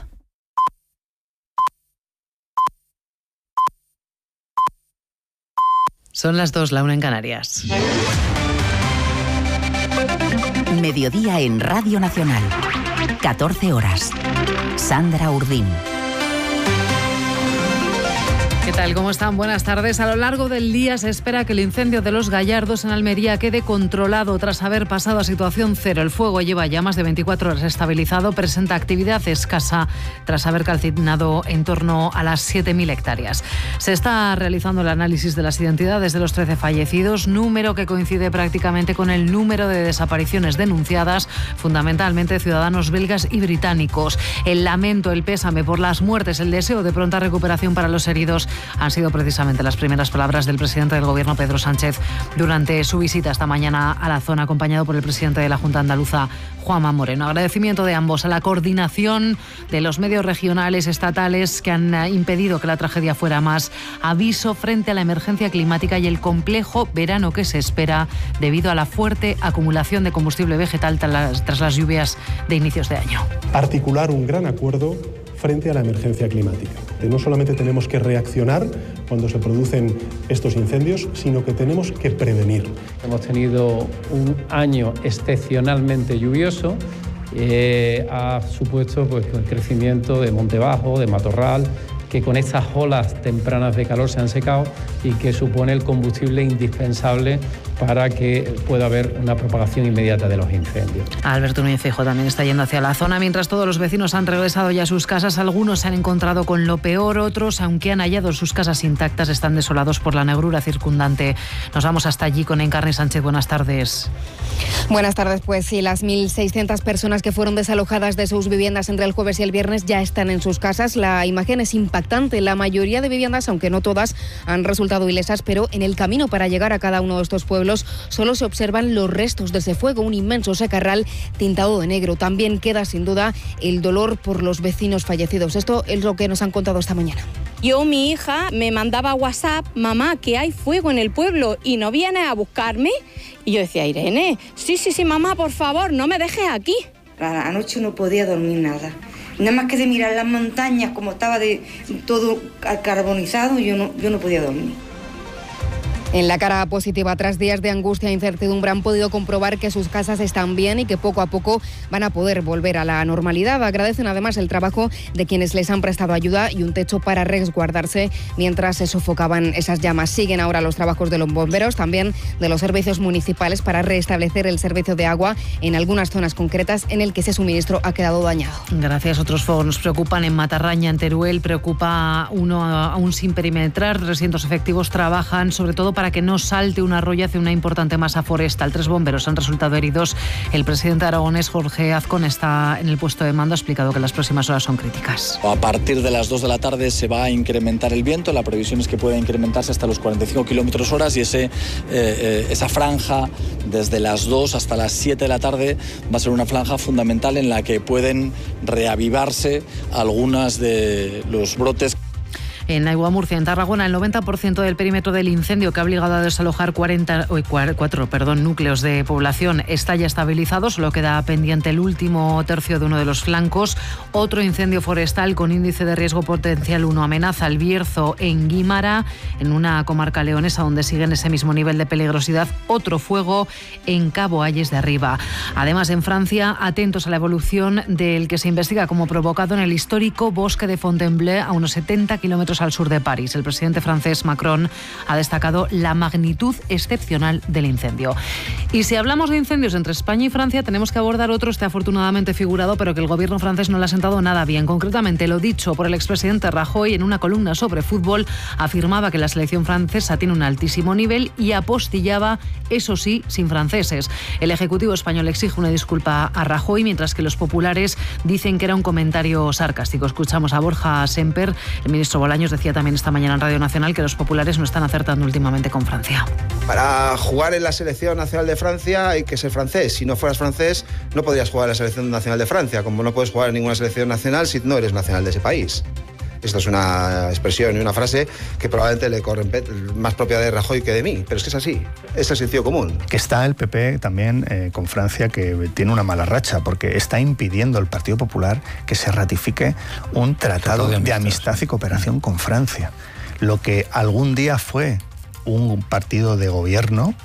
Son las dos, la una en Canarias. Mediodía en Radio Nacional. catorce horas. Sandra Urdín. ¿Qué tal? ¿Cómo están? Buenas tardes. A lo largo del día se espera que el incendio de Los Gallardos en Almería quede controlado tras haber pasado a situación cero. El fuego lleva ya más de veinticuatro horas estabilizado, presenta actividad escasa tras haber calcinado en torno a las siete mil hectáreas. Se está realizando el análisis de las identidades de los trece fallecidos, número que coincide prácticamente con el número de desapariciones denunciadas, fundamentalmente ciudadanos belgas y británicos. El lamento, el pésame por las muertes, el deseo de pronta recuperación para los heridos han sido precisamente las primeras palabras del presidente del Gobierno, Pedro Sánchez, durante su visita esta mañana a la zona, acompañado por el presidente de la Junta Andaluza, Juanma Moreno. Agradecimiento de ambos a la coordinación de los medios regionales, estatales, que han impedido que la tragedia fuera más. Aviso frente a la emergencia climática y el complejo verano que se espera debido a la fuerte acumulación de combustible vegetal tras las, tras las lluvias de inicios de año. Articular un gran acuerdo frente a la emergencia climática. Que no solamente tenemos que reaccionar cuando se producen estos incendios, sino que tenemos que prevenir. Hemos tenido un año excepcionalmente lluvioso, eh, ha supuesto pues, el crecimiento de monte bajo, de matorral, que con estas olas tempranas de calor se han secado y que supone el combustible indispensable para que pueda haber una propagación inmediata de los incendios. Alberto Núñez Feijóo también está yendo hacia la zona. Mientras todos los vecinos han regresado ya a sus casas, algunos se han encontrado con lo peor, otros, aunque han hallado sus casas intactas, están desolados por la negrura circundante. Nos vamos hasta allí con Encarni Sánchez. Buenas tardes. Buenas tardes. Pues sí, las mil seiscientas personas que fueron desalojadas de sus viviendas entre el jueves y el viernes ya están en sus casas. La imagen es impactante. La mayoría de viviendas, aunque no todas, han resultado ilesas, pero en el camino para llegar a cada uno de estos pueblos solo se observan los restos de ese fuego, un inmenso secarral tintado de negro. También queda sin duda el dolor por los vecinos fallecidos. Esto es lo que nos han contado esta mañana. Yo, mi hija, me mandaba WhatsApp: mamá, que hay fuego en el pueblo y no vienes a buscarme. Y yo decía: Irene, sí, sí, sí, mamá, por favor, no me dejes aquí. Anoche no podía dormir nada. Nada más que de mirar las montañas, como estaba de todo carbonizado, yo no, yo no podía dormir. En la cara positiva, tras días de angustia e incertidumbre, han podido comprobar que sus casas están bien y que poco a poco van a poder volver a la normalidad. Agradecen además el trabajo de quienes les han prestado ayuda y un techo para resguardarse mientras se sofocaban esas llamas. Siguen ahora los trabajos de los bomberos, también de los servicios municipales, para restablecer el servicio de agua en algunas zonas concretas en el que ese suministro ha quedado dañado. Gracias. Otros fuegos nos preocupan en Matarraña, en Teruel. Preocupa uno aún sin perimetrar. trescientos efectivos trabajan sobre todo para que no salte un arroyo hacia una importante masa forestal. Tres bomberos han resultado heridos. El presidente aragonés, Jorge Azcón, está en el puesto de mando. Ha explicado que las próximas horas son críticas. A partir de las dos de la tarde se va a incrementar el viento. La previsión es que pueda incrementarse hasta los cuarenta y cinco kilómetros hora y ese, eh, eh, esa franja desde las dos hasta las siete de la tarde va a ser una franja fundamental en la que pueden reavivarse algunas de los brotes. En Aigua Murcia, en Tarragona, el noventa por ciento del perímetro del incendio que ha obligado a desalojar cuarenta, cuatro perdón, núcleos de población está ya estabilizado. Solo queda pendiente el último tercio de uno de los flancos. Otro incendio forestal con índice de riesgo potencial uno amenaza el Bierzo en Guímara, en una comarca leonesa donde sigue en ese mismo nivel de peligrosidad. Otro fuego en Cabo Ayes de Arriba. Además, en Francia, atentos a la evolución del que se investiga como provocado en el histórico bosque de Fontainebleau, a unos setenta kilómetros al sur de París. El presidente francés Macron ha destacado la magnitud excepcional del incendio. Y si hablamos de incendios entre España y Francia, tenemos que abordar otro, este afortunadamente figurado, pero que el gobierno francés no le ha sentado nada bien. Concretamente, lo dicho por el expresidente Rajoy en una columna sobre fútbol, afirmaba que la selección francesa tiene un altísimo nivel y apostillaba, eso sí, sin franceses. El Ejecutivo español exige una disculpa a Rajoy, mientras que los populares dicen que era un comentario sarcástico. Escuchamos a Borja Semper. El ministro Bolaños decía también esta mañana en Radio Nacional que los populares no están acertando últimamente con Francia. Para jugar en la selección nacional de Francia hay que ser francés. Si no fueras francés, no podrías jugar en la selección nacional de Francia, como no puedes jugar en ninguna selección nacional si no eres nacional de ese país. Esto es una expresión y una frase que probablemente le corre más propia de Rajoy que de mí, pero es que es así, es el sentido común. Que está el P P también eh, con Francia, que tiene una mala racha, porque está impidiendo el Partido Popular que se ratifique un tratado de amistad, de amistad y cooperación con Francia. Lo que algún día fue un partido de gobierno,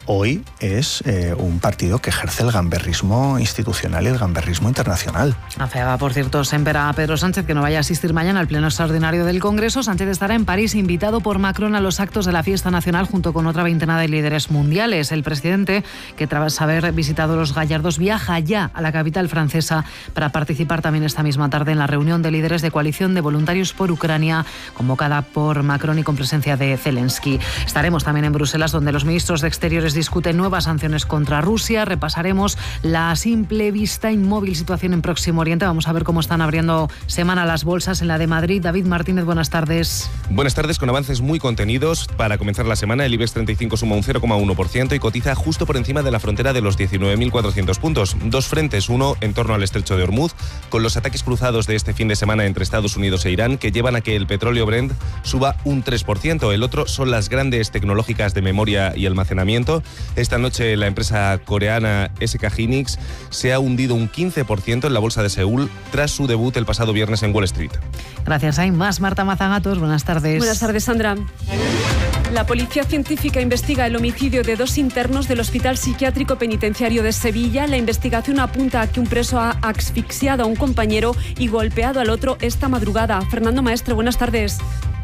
hoy es eh, un partido que ejerce el gamberrismo institucional y el gamberrismo internacional. Afeaba, por cierto, Semper a Pedro Sánchez que no vaya a asistir mañana al pleno extraordinario del Congreso. Sánchez estará en París, invitado por Macron a los actos de la fiesta nacional junto con otra veintena de líderes mundiales. El presidente, que tras haber visitado los Gallardos, viaja ya a la capital francesa para participar también esta misma tarde en la reunión de líderes de coalición de voluntarios por Ucrania, convocada por Macron y con presencia de Zelensky. Estaremos también en Bruselas, donde los ministros de Exteriores discuten nuevas sanciones contra Rusia. Repasaremos la simple vista inmóvil situación en Próximo Oriente. Vamos a ver cómo están abriendo semana las bolsas en la de Madrid. David Martínez, buenas tardes. Buenas tardes, con avances muy contenidos. Para comenzar la semana, el IBEX treinta y cinco suma un cero coma uno por ciento y cotiza justo por encima de la frontera de los diecinueve mil cuatrocientos puntos. Dos frentes, uno en torno al estrecho de Hormuz, con los ataques cruzados de este fin de semana entre Estados Unidos e Irán, que llevan a que el petróleo Brent suba un tres por ciento. El otro son las grandes tecnológicas de memoria y almacenamiento. Esta noche la empresa coreana S K Hynix se ha hundido un quince por ciento en la bolsa de Seúl tras su debut el pasado viernes en Wall Street. Gracias. Hay más. Marta Mazagatos, buenas tardes. Buenas tardes, Sandra. La policía científica investiga el homicidio de dos internos del Hospital Psiquiátrico Penitenciario de Sevilla. La investigación apunta a que un preso ha asfixiado a un compañero y golpeado al otro esta madrugada. Fernando Maestre, buenas tardes.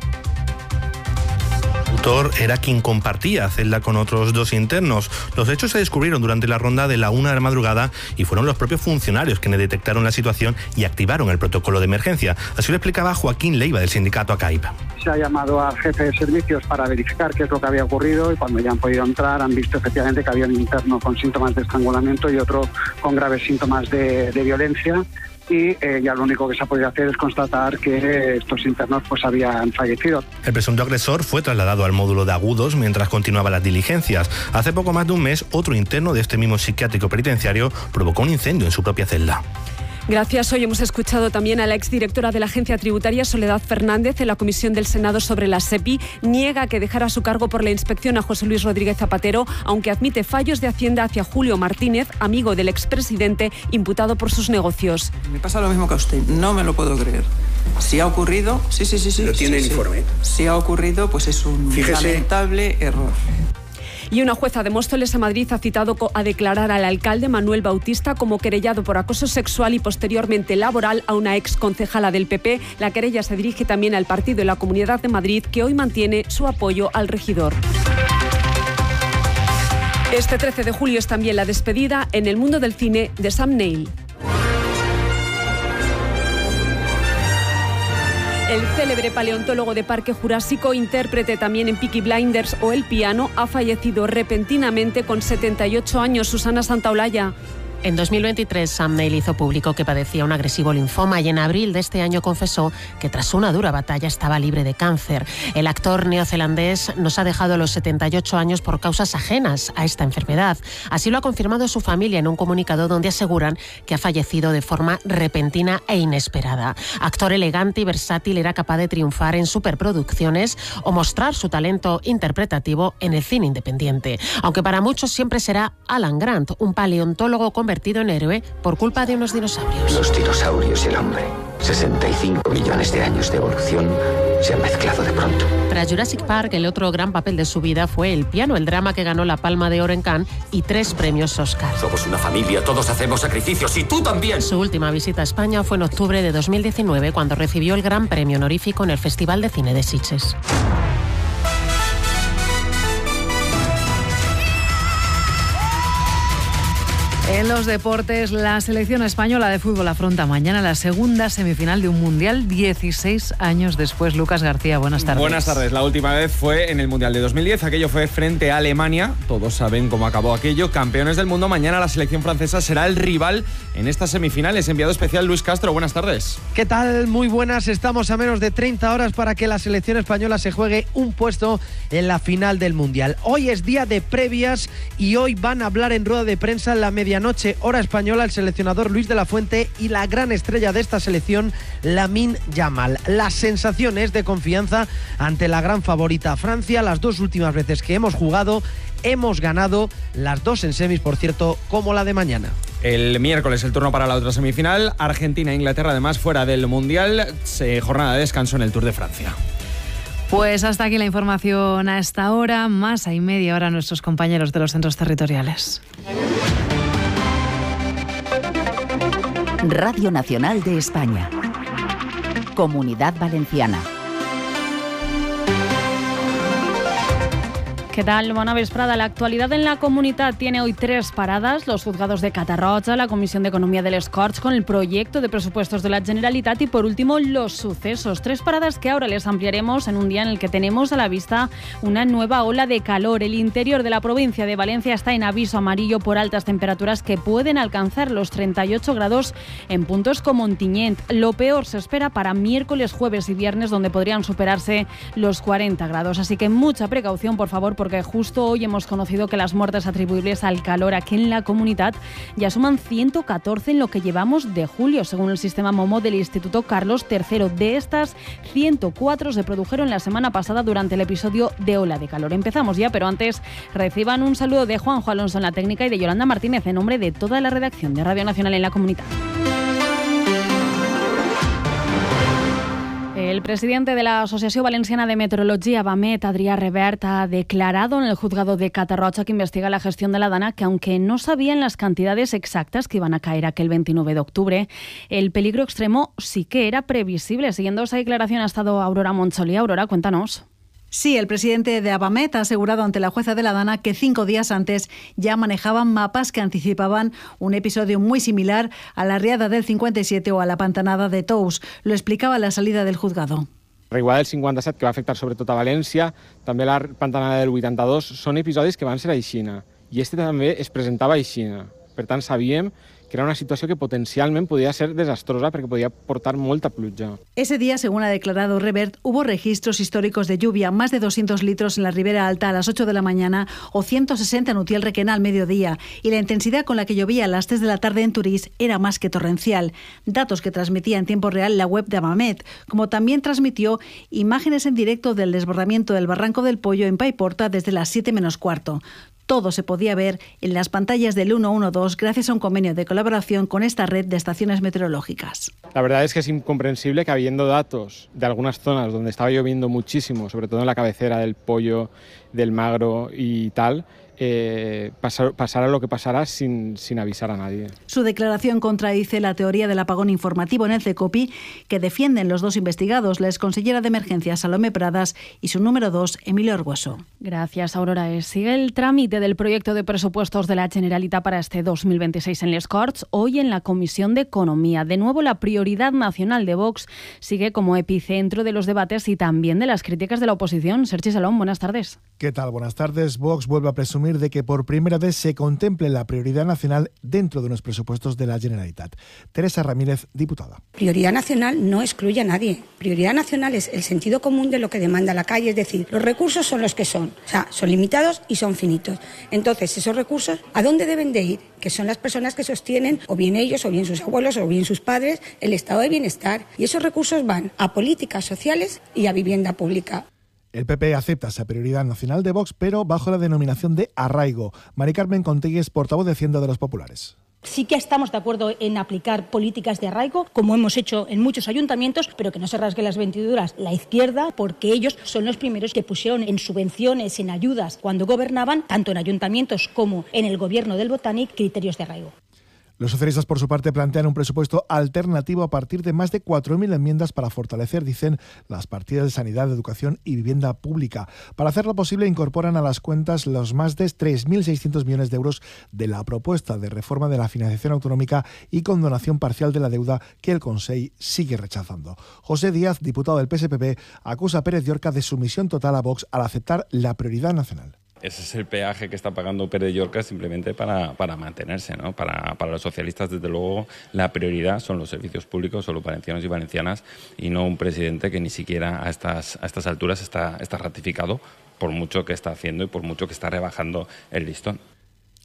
El autor era quien compartía celda con otros dos internos. Los hechos se descubrieron durante la ronda de la una de la madrugada y fueron los propios funcionarios quienes detectaron la situación y activaron el protocolo de emergencia. Así lo explicaba Joaquín Leiva, del sindicato ACAIP. Se ha llamado al jefe de servicios para verificar qué es lo que había ocurrido y cuando ya han podido entrar han visto efectivamente que había un interno con síntomas de estrangulamiento y otro con graves síntomas de, de violencia. Y eh, ya lo único que se ha podido hacer es constatar que estos internos pues habían fallecido. El presunto agresor fue trasladado al módulo de agudos mientras continuaban las diligencias. Hace poco más de un mes, otro interno de este mismo psiquiátrico penitenciario provocó un incendio en su propia celda. Gracias. Hoy hemos escuchado también a la exdirectora de la Agencia Tributaria, Soledad Fernández, en la Comisión del Senado sobre la SEPI. Niega que dejara su cargo por la inspección a José Luis Rodríguez Zapatero, aunque admite fallos de Hacienda hacia Julio Martínez, amigo del expresidente, imputado por sus negocios. Me pasa lo mismo que a usted. No me lo puedo creer. Si ha ocurrido, sí, sí, sí, sí. Lo tiene sí, el informe. Sí. Si ha ocurrido, pues es un Fíjese. lamentable error. Y una jueza de Móstoles a Madrid ha citado a declarar al alcalde Manuel Bautista como querellado por acoso sexual y posteriormente laboral a una ex concejala del P P. La querella se dirige también al partido y la Comunidad de Madrid, que hoy mantiene su apoyo al regidor. Este trece de julio es también la despedida en el mundo del cine de Sam Neill. El célebre paleontólogo de Parque Jurásico, intérprete también en Peaky Blinders o El Piano, ha fallecido repentinamente con setenta y ocho años. Susana Santaolalla. En dos mil veintitrés, Sam Neill hizo público que padecía un agresivo linfoma y en abril de este año confesó que tras una dura batalla estaba libre de cáncer. El actor neozelandés nos ha dejado a los setenta y ocho años por causas ajenas a esta enfermedad. Así lo ha confirmado su familia en un comunicado donde aseguran que ha fallecido de forma repentina e inesperada. Actor elegante y versátil, era capaz de triunfar en superproducciones o mostrar su talento interpretativo en el cine independiente. Aunque para muchos siempre será Alan Grant, un paleontólogo con convertido en héroe por culpa de unos dinosaurios. Los dinosaurios y el hombre, sesenta y cinco millones de años de evolución, se han mezclado de pronto. Para Jurassic Park, el otro gran papel de su vida fue El Piano, el drama que ganó la Palma de Oro en Cannes y tres premios Oscar. Somos una familia, todos hacemos sacrificios y tú también. Su última visita a España fue en octubre de dos mil diecinueve, cuando recibió el gran premio honorífico en el Festival de Cine de Sitges. En los deportes, la selección española de fútbol afronta mañana la segunda semifinal de un Mundial dieciséis años después. Lucas García, buenas tardes. Buenas tardes. La última vez fue en el Mundial de dos mil diez. Aquello fue frente a Alemania. Todos saben cómo acabó aquello. Campeones del mundo. Mañana la selección francesa será el rival en estas semifinales. Enviado especial Luis Castro, buenas tardes. ¿Qué tal? Muy buenas. Estamos a menos de treinta horas para que la selección española se juegue un puesto en la final del Mundial. Hoy es día de previas y hoy van a hablar en rueda de prensa en la medianoche. Noche, hora española, el seleccionador Luis de la Fuente y la gran estrella de esta selección, Lamine Yamal. Las sensaciones de confianza ante la gran favorita Francia. Las dos últimas veces que hemos jugado, hemos ganado, las dos en semis, por cierto, como la de mañana. El miércoles el turno para la otra semifinal. Argentina e Inglaterra, además, fuera del Mundial. Se, jornada de descanso en el Tour de Francia. Pues hasta aquí la información a esta hora. Más hay media hora nuestros compañeros de los centros territoriales. Radio Nacional de España. Comunidad Valenciana. ¿Qué tal? Bona vesprada. La actualidad en la comunidad tiene hoy tres paradas. Los juzgados de Catarroja, la Comisión de Economía de les Corts con el proyecto de presupuestos de la Generalitat y por último los sucesos. Tres paradas que ahora les ampliaremos en un día en el que tenemos a la vista una nueva ola de calor. El interior de la provincia de Valencia está en aviso amarillo por altas temperaturas que pueden alcanzar los treinta y ocho grados en puntos como Ontinyent. Lo peor se espera para miércoles, jueves y viernes, donde podrían superarse los cuarenta grados. Así que mucha precaución, por favor, porque porque justo hoy hemos conocido que las muertes atribuibles al calor aquí en la comunidad ya suman ciento catorce en lo que llevamos de julio, según el sistema MOMO del Instituto Carlos tercero. De estas, ciento cuatro se produjeron la semana pasada durante el episodio de ola de calor. Empezamos ya, pero antes reciban un saludo de Juanjo Alonso en la técnica y de Yolanda Martínez en nombre de toda la redacción de Radio Nacional en la comunidad. El presidente de la Asociación Valenciana de Meteorología, Vamet, Adrià Revert, ha declarado en el juzgado de Catarroja que investiga la gestión de la Dana que, aunque no sabían las cantidades exactas que iban a caer aquel veintinueve de octubre, el peligro extremo sí que era previsible. Siguiendo esa declaración ha estado Aurora Montsolí. Aurora, cuéntanos. Sí, el presidente de Abamet ha asegurado ante la jueza de la Dana que cinco días antes ya manejaban mapas que anticipaban un episodio muy similar a la riada del cincuenta y siete o a la pantanada de Tous. Lo explicaba a la salida del juzgado. La riuada del cinquanta-set, que va afectar sobretot a València, també la pantanada del vuitanta-dos, són episodis que van ser aixina. I este també es presentava aixina. Per tant, sabíem que era una situació que potencialment podia ser desastrosa perquè podia portar molta pluja. Ese día, según ha declarado Revert, hubo registros históricos de lluvia, más de doscientos litros en la Ribera Alta a las ocho de la mañana o ciento sesenta en Utiel Requena al mediodía, y la intensidad con la que llovía a las tres de la tarde en Turís era más que torrencial. Datos que transmitía en tiempo real la web de Abamet, como también transmitió imágenes en directo del desbordamiento del Barranco del Pollo en Paiporta desde las siete menos cuarto. Todo se podía ver en las pantallas del ciento doce gracias a un convenio de colaboración con esta red de estaciones meteorológicas. La verdad es que es incomprensible que, habiendo datos de algunas zonas donde estaba lloviendo muchísimo, sobre todo en la cabecera del Pollo, del Magro y tal, Eh, pasar, pasará lo que pasará sin, sin avisar a nadie. Su declaración contradice la teoría del apagón informativo en el CECOPI que defienden los dos investigados, la exconsellera de Emergencias Salomé Pradas y su número dos, Emilio Argueso. Gracias, Aurora. Sigue el trámite del proyecto de presupuestos de la Generalitat para este dos mil veintiséis en les Corts, hoy en la Comisión de Economía. De nuevo, la prioridad nacional de Vox sigue como epicentro de los debates y también de las críticas de la oposición. Sergi Salón, buenas tardes. ¿Qué tal? Buenas tardes. Vox vuelve a presumir de que por primera vez se contemple la prioridad nacional dentro de los presupuestos de la Generalitat. Teresa Ramírez, diputada. Prioridad nacional no excluye a nadie. Prioridad nacional es el sentido común de lo que demanda la calle, es decir, los recursos son los que son, o sea, son limitados y son finitos. Entonces, esos recursos, ¿a dónde deben de ir? Que son las personas que sostienen, o bien ellos, o bien sus abuelos, o bien sus padres, el estado de bienestar. Y esos recursos van a políticas sociales y a vivienda pública. El P P acepta esa prioridad nacional de Vox, pero bajo la denominación de arraigo. Mari Carmen Contilles, portavoz de Hacienda de los Populares. Sí que estamos de acuerdo en aplicar políticas de arraigo, como hemos hecho en muchos ayuntamientos, pero que no se rasgue las vestiduras la izquierda, porque ellos son los primeros que pusieron en subvenciones, en ayudas, cuando gobernaban, tanto en ayuntamientos como en el gobierno del Botànic, criterios de arraigo. Los socialistas, por su parte, plantean un presupuesto alternativo a partir de más de cuatro mil enmiendas para fortalecer, dicen, las partidas de sanidad, educación y vivienda pública. Para hacerlo posible, incorporan a las cuentas los más de tres mil seiscientos millones de euros de la propuesta de reforma de la financiación autonómica y condonación parcial de la deuda que el Consell sigue rechazando. José Díaz, diputado del P S P B, acusa a Pérez Llorca de sumisión total a Vox al aceptar la prioridad nacional. Ese es el peaje que está pagando Pérez Llorca simplemente para, para mantenerse, ¿no? Para, para los socialistas, desde luego, la prioridad son los servicios públicos, son los valencianos y valencianas, y no un presidente que ni siquiera a estas, a estas alturas está, está ratificado, por mucho que está haciendo y por mucho que está rebajando el listón.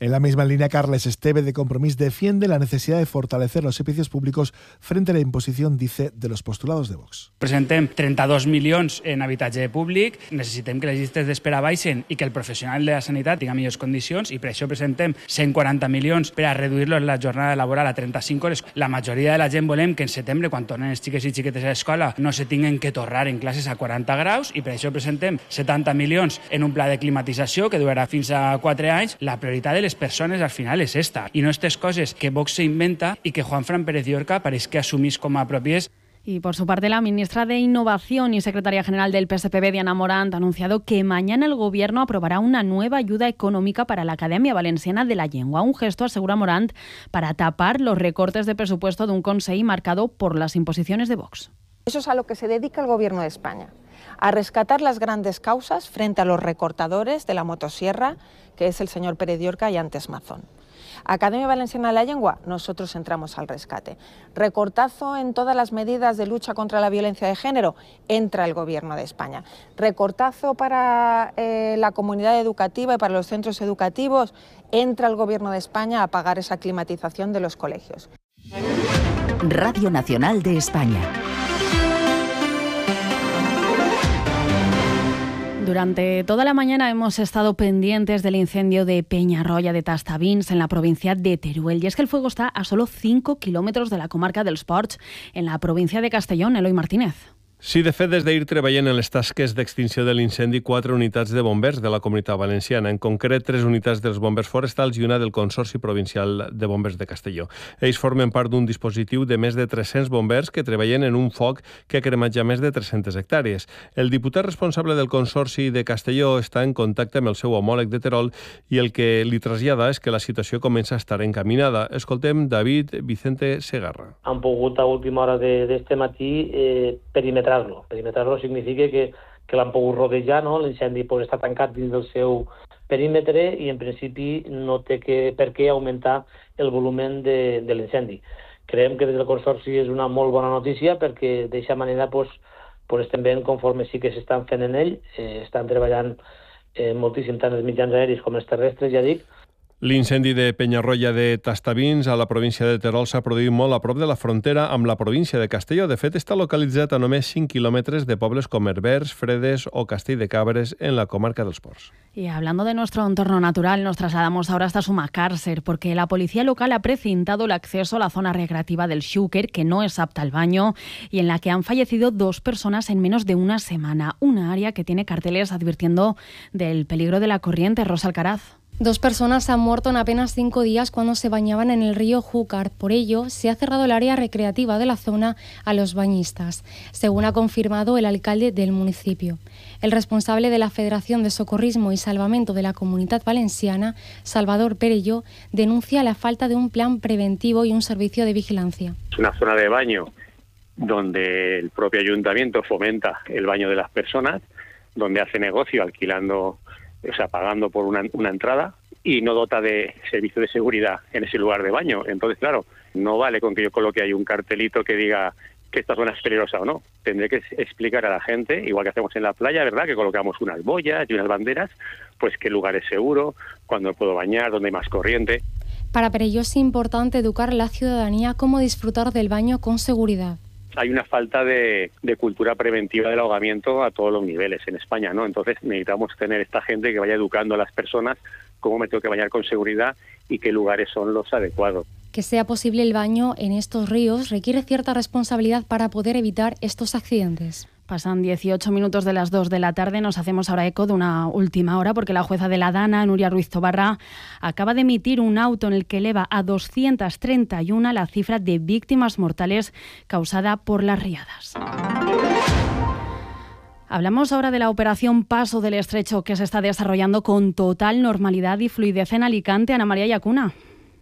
En la misma línea, Carles Esteve, de Compromís, defiende la necesidad de fortalecer los servicios públicos frente a la imposición, dice, de los postulados de Vox. Presentem trenta-dos milions en habitatge públic, necessitem que les llistes d'espera baixen i que el professional de la sanitat tinga millors condicions i per això presentem cent quaranta milions per a reduir-los la jornada laboral a trenta-cinc hores. La majoria de la gent volem que en setembre, quan tornen els xiques i xiquetes a l'escola, no se tinguen que tornar en classes a quaranta graus i per això presentem setanta milions en un pla de climatització que durarà fins a quatre anys. La prioritat de les persones al final és esta i no aquestes coses que Vox se inventa y que Juanfran Pérez Llorca parece que asumís como propias. Y por su parte, la ministra de Innovación y secretaria general del P S P B, Diana Morant, ha anunciado que mañana el Gobierno aprobará una nueva ayuda económica para la Academia Valenciana de la Llengua. Un gesto, asegura Morant, para tapar los recortes de presupuesto de un Consell marcado por las imposiciones de Vox. Eso es a lo que se dedica el Gobierno de España, a rescatar las grandes causas frente a los recortadores de la motosierra, que es el señor Pérez Llorca y antes Mazón. Academia Valenciana de la Lengua, nosotros entramos al rescate. Recortazo en todas las medidas de lucha contra la violencia de género, entra el Gobierno de España. Recortazo para eh, la comunidad educativa y para los centros educativos, entra el Gobierno de España a pagar esa climatización de los colegios. Radio Nacional de España. Durante toda la mañana hemos estado pendientes del incendio de Peñarroya de Tastavins, en la provincia de Teruel. Y es que el fuego está a solo cinco kilómetros de la comarca dels Ports, en la provincia de Castellón. Eloy Martínez. Sí, de fet, des d'ahir treballen en les tasques d'extinció de l'incendi quatre unitats de bombers de la Comunitat Valenciana, en concret tres unitats dels bombers forestals i una del Consorci Provincial de Bombers de Castelló. Ells formen part d'un dispositiu de més de tres-cents bombers que treballen en un foc que ha cremat ja més de tres-centes hectàrees. El diputat responsable del Consorci de Castelló està en contacte amb el seu homòleg de Terol i el que li trasllada és que la situació comença a estar encaminada. Escoltem David Vicente Segarra. Han pogut a última hora d'este matí eh, perimetrar Perimetrar-lo significa que, que l'han pogut rodejar, no? L'incendi pues, està tancat dins del seu perímetre i en principi no té que, per què augmentar el volumen de, de l'incendi. Creiem que des del Consorci és una molt bona notícia perquè d'aquesta manera pues, pues estem veient conforme sí que s'estan fent en ell, eh, estan treballant eh, moltíssim tant els mitjans aèris com els terrestres, ja dic. L'incendi de Peñarroya de Tastavins a la província de Terol s'ha produït molt a prop de la frontera amb la província de Castelló. De fet, està localitzat a només cinc quilòmetres de pobles com Herbers, Fredes o Castell de Cabres en la comarca dels Ports. Y hablando de nuestro entorno natural, nos trasladamos ahora hasta Sumacàrcer, porque la policía local ha precintado el acceso a la zona recreativa del Xúquer, que no es apta al baño, y en la que han fallecido dos personas en menos de una semana. Una área que tiene carteles advirtiendo del peligro de la corriente. Rosa Alcaraz. Dos personas han muerto en apenas cinco días cuando se bañaban en el río Júcar. Por ello, se ha cerrado el área recreativa de la zona a los bañistas, según ha confirmado el alcalde del municipio. El responsable de la Federación de Socorrismo y Salvamento de la Comunitat Valenciana, Salvador Perelló, denuncia la falta de un plan preventivo y un servicio de vigilancia. Es una zona de baño donde el propio ayuntamiento fomenta el baño de las personas, donde hace negocio alquilando, o sea, pagando por una, una entrada y no dota de servicio de seguridad en ese lugar de baño. Entonces, claro, no vale con que yo coloque ahí un cartelito que diga que esta zona es peligrosa o no. Tendré que explicar a la gente, igual que hacemos en la playa, ¿verdad?, que colocamos unas boyas y unas banderas, pues qué lugar es seguro, cuándo me puedo bañar, dónde hay más corriente. Para Perelló es importante educar a la ciudadanía cómo disfrutar del baño con seguridad. Hay una falta de, de cultura preventiva del ahogamiento a todos los niveles en España, ¿no? Entonces necesitamos tener esta gente que vaya educando a las personas cómo me tengo que bañar con seguridad y qué lugares son los adecuados. Que sea posible el baño en estos ríos requiere cierta responsabilidad para poder evitar estos accidentes. Pasan dieciocho minutos de las dos de la tarde. Nos hacemos ahora eco de una última hora porque la jueza de la Dana, Núria Ruiz Tobarra, acaba de emitir un auto en el que eleva a doscientas treinta y una la cifra de víctimas mortales causada por las riadas. Hablamos ahora de la operación Paso del Estrecho, que se está desarrollando con total normalidad y fluidez en Alicante. Ana María Yacuna.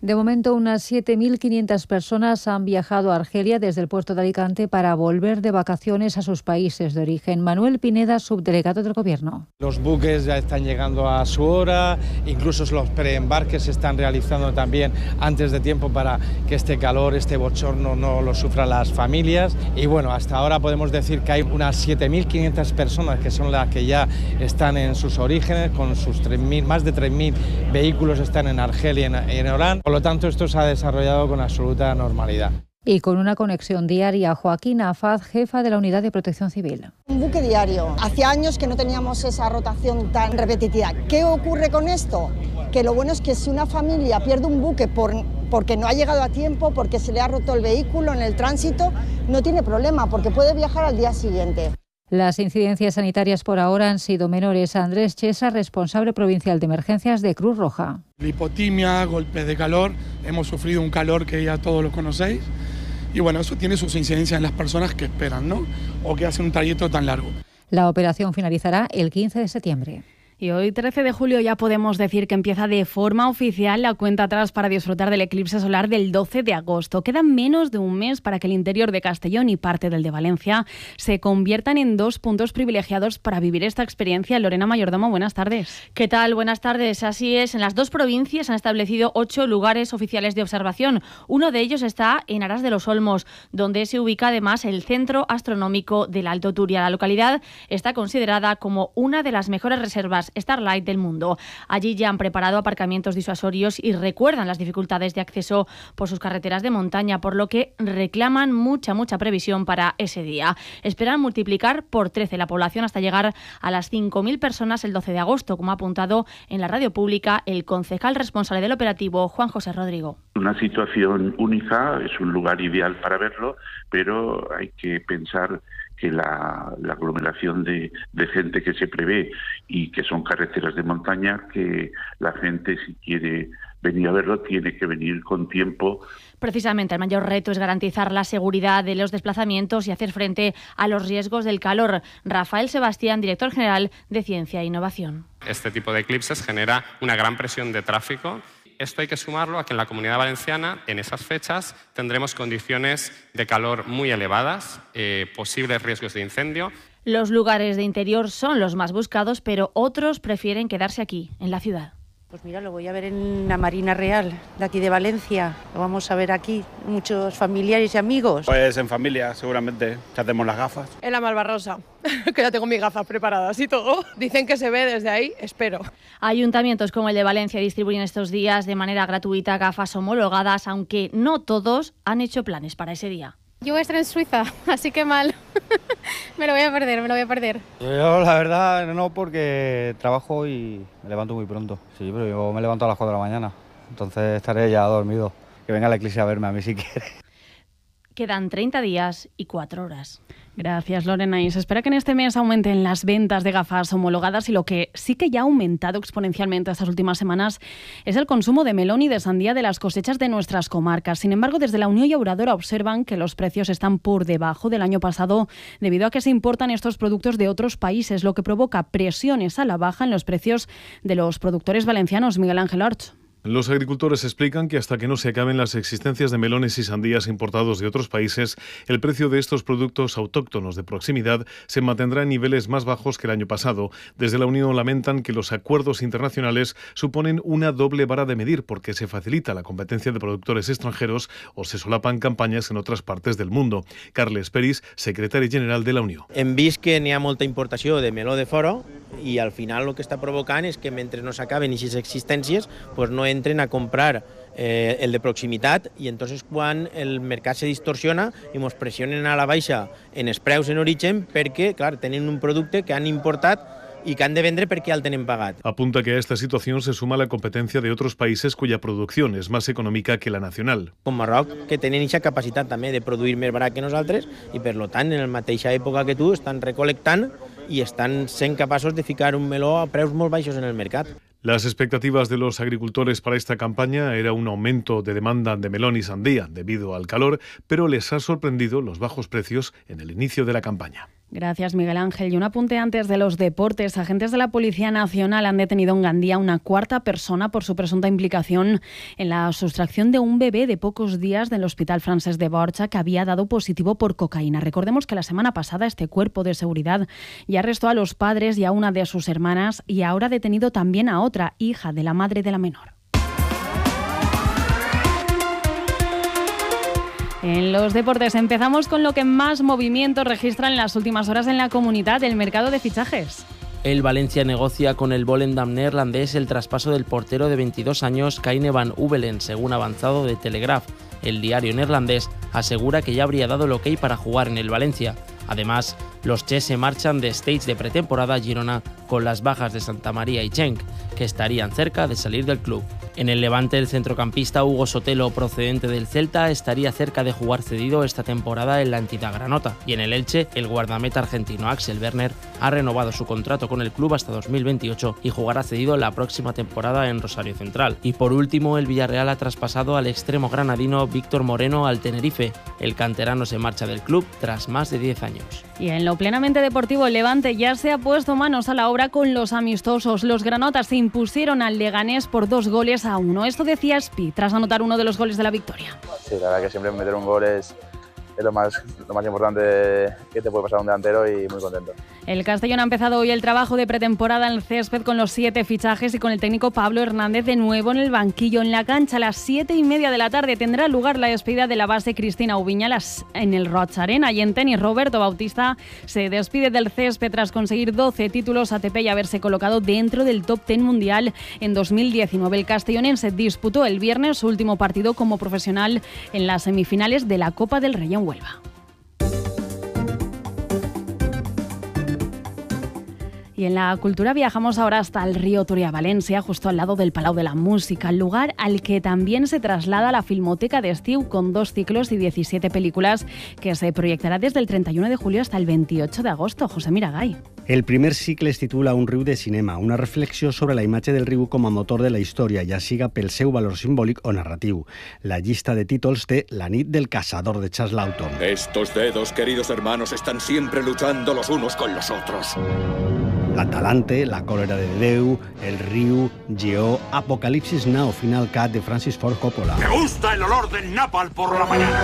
De momento, unas siete mil quinientas personas han viajado a Argelia desde el puerto de Alicante para volver de vacaciones a sus países de origen. Manuel Pineda, subdelegado del Gobierno. Los buques ya están llegando a su hora, incluso los preembarques se están realizando también antes de tiempo para que este calor, este bochorno no lo sufran las familias. Y bueno, hasta ahora podemos decir que hay unas siete mil quinientas personas que son las que ya están en sus orígenes, con sus tres mil, más de tres mil vehículos están en Argelia y en, en Orán. Por lo tanto, esto se ha desarrollado con absoluta normalidad. Y con una conexión diaria, Joaquín Afaz, jefa de la Unidad de Protección Civil. Un buque diario. Hacía años que no teníamos esa rotación tan repetitiva. ¿Qué ocurre con esto? Que lo bueno es que si una familia pierde un buque por, porque no ha llegado a tiempo, porque se le ha roto el vehículo en el tránsito, no tiene problema, porque puede viajar al día siguiente. Las incidencias sanitarias por ahora han sido menores. Andrés Chesa, responsable provincial de emergencias de Cruz Roja. Hipotimia, golpes de calor, hemos sufrido un calor que ya todos lo conocéis y bueno, eso tiene sus incidencias en las personas que esperan, ¿no? O que hacen un trayecto tan largo. La operación finalizará el quince de septiembre. Y hoy, trece de julio, ya podemos decir que empieza de forma oficial la cuenta atrás para disfrutar del eclipse solar del doce de agosto. Queda menos de un mes para que el interior de Castellón y parte del de Valencia se conviertan en dos puntos privilegiados para vivir esta experiencia. Lorena Mayordomo, buenas tardes. ¿Qué tal? Buenas tardes. Así es, en las dos provincias han establecido ocho lugares oficiales de observación. Uno de ellos está en Aras de los Olmos, donde se ubica además el Centro Astronómico del Alto Turia. La localidad está considerada como una de las mejores reservas Starlight del mundo. Allí ya han preparado aparcamientos disuasorios y recuerdan las dificultades de acceso por sus carreteras de montaña, por lo que reclaman mucha, mucha previsión para ese día. Esperan multiplicar por trece la población hasta llegar a las cinco mil personas el doce de agosto, como ha apuntado en la radio pública el concejal responsable del operativo, Juan José Rodrigo. Una situación única, es un lugar ideal para verlo, pero hay que pensar que la, la aglomeración de, de gente que se prevé y que son carreteras de montaña, que la gente, si quiere venir a verlo, tiene que venir con tiempo. Precisamente el mayor reto es garantizar la seguridad de los desplazamientos y hacer frente a los riesgos del calor. Rafael Sebastián, director general de Ciencia e Innovación. Este tipo de eclipses genera una gran presión de tráfico. Esto hay que sumarlo a que en la Comunidad Valenciana, en esas fechas, tendremos condiciones de calor muy elevadas, eh, posibles riesgos de incendio. Los lugares de interior son los más buscados, pero otros prefieren quedarse aquí, en la ciudad. Pues mira, lo voy a ver en la Marina Real, de aquí de Valencia. Lo vamos a ver aquí, muchos familiares y amigos. Pues en familia, seguramente, que hacemos las gafas. En la Malvarrosa, que ya tengo mis gafas preparadas y todo. Dicen que se ve desde ahí, espero. Ayuntamientos como el de Valencia distribuyen estos días de manera gratuita gafas homologadas, aunque no todos han hecho planes para ese día. Yo voy a estar en Suiza, así que mal. Me lo voy a perder, me lo voy a perder. Yo la verdad no, porque trabajo y me levanto muy pronto. Sí, pero yo me levanto a las cuatro de la mañana, entonces estaré ya dormido. Que venga la iglesia a verme a mí si quiere. Quedan treinta días y cuatro horas. Gracias, Lorena. Y se espera que en este mes aumenten las ventas de gafas homologadas, y lo que sí que ya ha aumentado exponencialmente estas últimas semanas es el consumo de melón y de sandía de las cosechas de nuestras comarcas. Sin embargo, desde la Unión Llauradora observan que los precios están por debajo del año pasado debido a que se importan estos productos de otros países, lo que provoca presiones a la baja en los precios de los productores valencianos. Miguel Ángel Orch. Los agricultores explican que hasta que no se acaben las existencias de melones y sandías importados de otros países, el precio de estos productos autóctonos de proximidad se mantendrá en niveles más bajos que el año pasado. Desde la Unión lamentan que los acuerdos internacionales suponen una doble vara de medir, porque se facilita la competencia de productores extranjeros o se solapan campañas en otras partes del mundo. Carles Peris, secretari general de la Unió. Hem vist que n'hi ha molta importació de meló de fora i al final el que està provocant és que mentre no s'acaben aquestes existències pues no entren a comprar eh, el de proximitat, i entonces quan el mercat se distorsiona i ens pressionen a la baixa en els preus en origen perquè, clar, tenen un producte que han importat y que han de vendre perquè el tenen pagat. Apunta que a esta situación se suma la competencia de otros países cuya producción es más económica que la nacional. Com Marroc, que tenen aquesta capacitat també de produir més barat que nosaltres i per lo tant en la mateixa època que tu estan recolectant i estan sent capaços de ficar un meló a preus molt baixos en el mercat. Las expectativas de los agricultores para esta campaña era un aumento de demanda de melón y sandía debido al calor, pero les ha sorprendido los bajos precios en el inicio de la campaña. Gracias, Miguel Ángel. Y un apunte antes de los deportes. Agentes de la Policía Nacional han detenido en Gandía a una cuarta persona por su presunta implicación en la sustracción de un bebé de pocos días del Hospital Francesc de Borja que había dado positivo por cocaína. Recordemos que la semana pasada este cuerpo de seguridad ya arrestó a los padres y a una de sus hermanas y ahora ha detenido también a otra, hija de la madre de la menor. En los deportes empezamos con lo que más movimiento registra en las últimas horas en la comunidad, el mercado de fichajes. El Valencia negocia con el Volendam neerlandés el traspaso del portero de veintidós años Kaine van Uwelen, según avanzado de Telegraph. El diario neerlandés asegura que ya habría dado el ok para jugar en el Valencia. Además, los Ches se marchan de stage de pretemporada a Girona con las bajas de Santa María y Cenk, que estarían cerca de salir del club. En el Levante, el centrocampista Hugo Sotelo, procedente del Celta, estaría cerca de jugar cedido esta temporada en la entidad granota. Y en el Elche, el guardameta argentino Axel Werner ha renovado su contrato con el club hasta dos mil veintiocho y jugará cedido la próxima temporada en Rosario Central. Y por último, el Villarreal ha traspasado al extremo granadino Víctor Moreno al Tenerife. El canterano se marcha del club tras más de diez años. Y en lo plenamente deportivo, el Levante ya se ha puesto manos a la obra con los amistosos. Los granotas se impusieron al Leganés por dos goles a uno. Esto decía Spi tras anotar uno de los goles de la victoria. Sí, la verdad que siempre meter un gol es, es lo, más, lo más importante que te puede pasar a un delantero y muy contento. El Castellón ha empezado hoy el trabajo de pretemporada en el césped con los siete fichajes y con el técnico Pablo Hernández de nuevo en el banquillo. En la cancha a las siete y media de la tarde tendrá lugar la despedida de la base Cristina Ubiñalas en el Roig Arena. Y en tenis, Roberto Bautista se despide del césped tras conseguir doce títulos A T P y haberse colocado dentro del top diez mundial en dos mil diecinueve. El castellonense disputó el viernes su último partido como profesional en las semifinales de la Copa del Rey en Huelva. Y en la cultura viajamos ahora hasta el río Turia, Valencia, justo al lado del Palau de la Música, el lugar al que también se traslada la Filmoteca de Estiu con dos ciclos y diecisiete películas que se proyectará desde el treinta y uno de julio hasta el veintiocho de agosto. José Miragay. El primer cicle es titula Un riu de cinema, una reflexió sobre la imatge del riu com a motor de la història, ja siga pel seu valor simbòlic o narratiu. La llista de títols té La nit del cazador de Charles Lawton. Estos dedos, queridos hermanos, están siempre luchando los unos con los otros. La Talante, La cólera de Déu, El riu, Lleó, Apocalipsis Now, Final Cut de Francis Ford Coppola. ¡Me gusta el olor del napal por la mañana!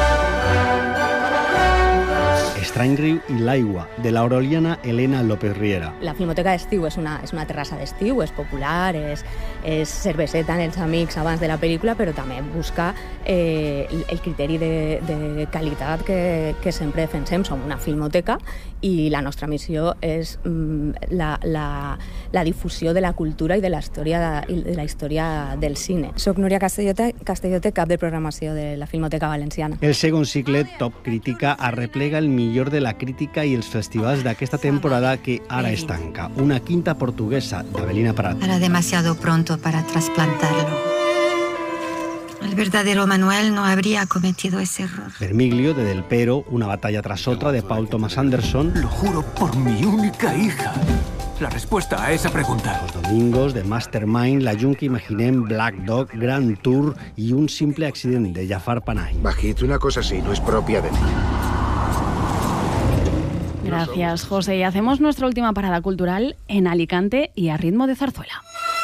Estrany riu i l'aigua, de l'aureliana Elena López Riera. La Filmoteca d'Estiu és una, és una terrassa d'estiu, és popular, és, és cerveseta en els amics abans de la pel·lícula, però també busca eh, el criteri de, de qualitat que, que sempre defensem. Som una filmoteca i la nostra missió és mm, la, la, la difusió de la cultura i de la història, de, de la història del cine. Soc Núria Castellote, Castellote, cap de programació de la Filmoteca Valenciana. El segon cicle, Top Crítica, arreplega el millor de la crítica i els festivals d'aquesta temporada que ara es tanca. Una quinta portuguesa, d'Avelina Prat. Era demasiado pronto para trasplantarlo. El verdadero Manuel no habría cometido ese error. Vermiglio, de Del Pero, Una batalla tras otra, de Paul Thomas Anderson. Lo juro por mi única hija. La respuesta a esa pregunta. Los domingos, de Mastermind, La llum que imaginem, Black Dog, Grand Tour y Un simple accident, de Jafar Panahi. Bajito, una cosa así no es propia de mí. Gracias, José. Y hacemos nuestra última parada cultural en Alicante y a ritmo de zarzuela.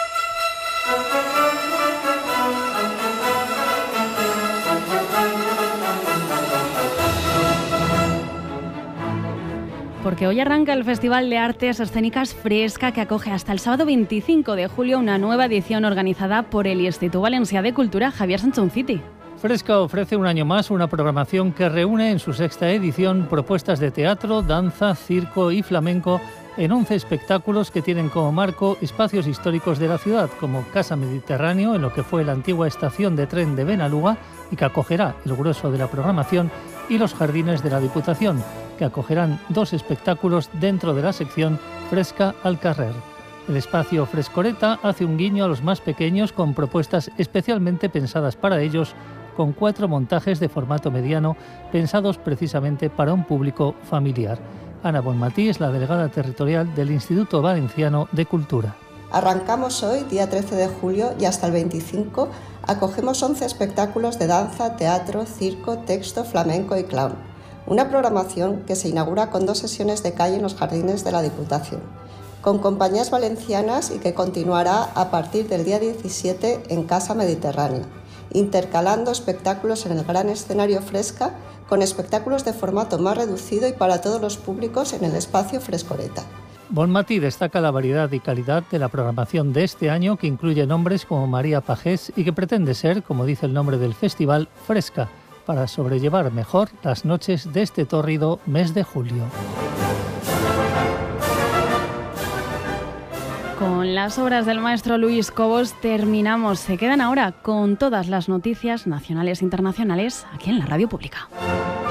Porque hoy arranca el Festival de Artes Escénicas Fresca, que acoge hasta el sábado veinticinco de julio una nueva edición organizada por el Instituto Valencià de Cultura Javier Sanchounciti. Fresca ofrece un año más una programación que reúne en su sexta edición propuestas de teatro, danza, circo y flamenco en once espectáculos que tienen como marco espacios históricos de la ciudad, como Casa Mediterráneo, en lo que fue la antigua estación de tren de Benalúa y que acogerá el grueso de la programación, y los Jardines de la Diputación, que acogerán dos espectáculos dentro de la sección Fresca al Carrer. El espacio Frescoreta hace un guiño a los más pequeños con propuestas especialmente pensadas para ellos, con cuatro montajes de formato mediano pensados precisamente para un público familiar. Ana Bonmatí es la delegada territorial del Instituto Valenciano de Cultura. Arrancamos hoy, día trece de julio, y hasta el veinticinco acogemos once espectáculos de danza, teatro, circo, texto, flamenco y clown. Una programación que se inaugura con dos sesiones de calle en los jardines de la Diputación, con compañías valencianas y que continuará a partir del día diecisiete en Casa Mediterránea, intercalando espectáculos en el gran escenario Fresca con espectáculos de formato más reducido y para todos los públicos en el espacio Frescoreta. Bonmatí destaca la variedad y calidad de la programación de este año, que incluye nombres como María Pajés y que pretende ser, como dice el nombre del festival, fresca, para sobrellevar mejor las noches de este tórrido mes de julio. Con las obras del maestro Luis Cobos terminamos. Se quedan ahora con todas las noticias nacionales e internacionales aquí en la Radio Pública.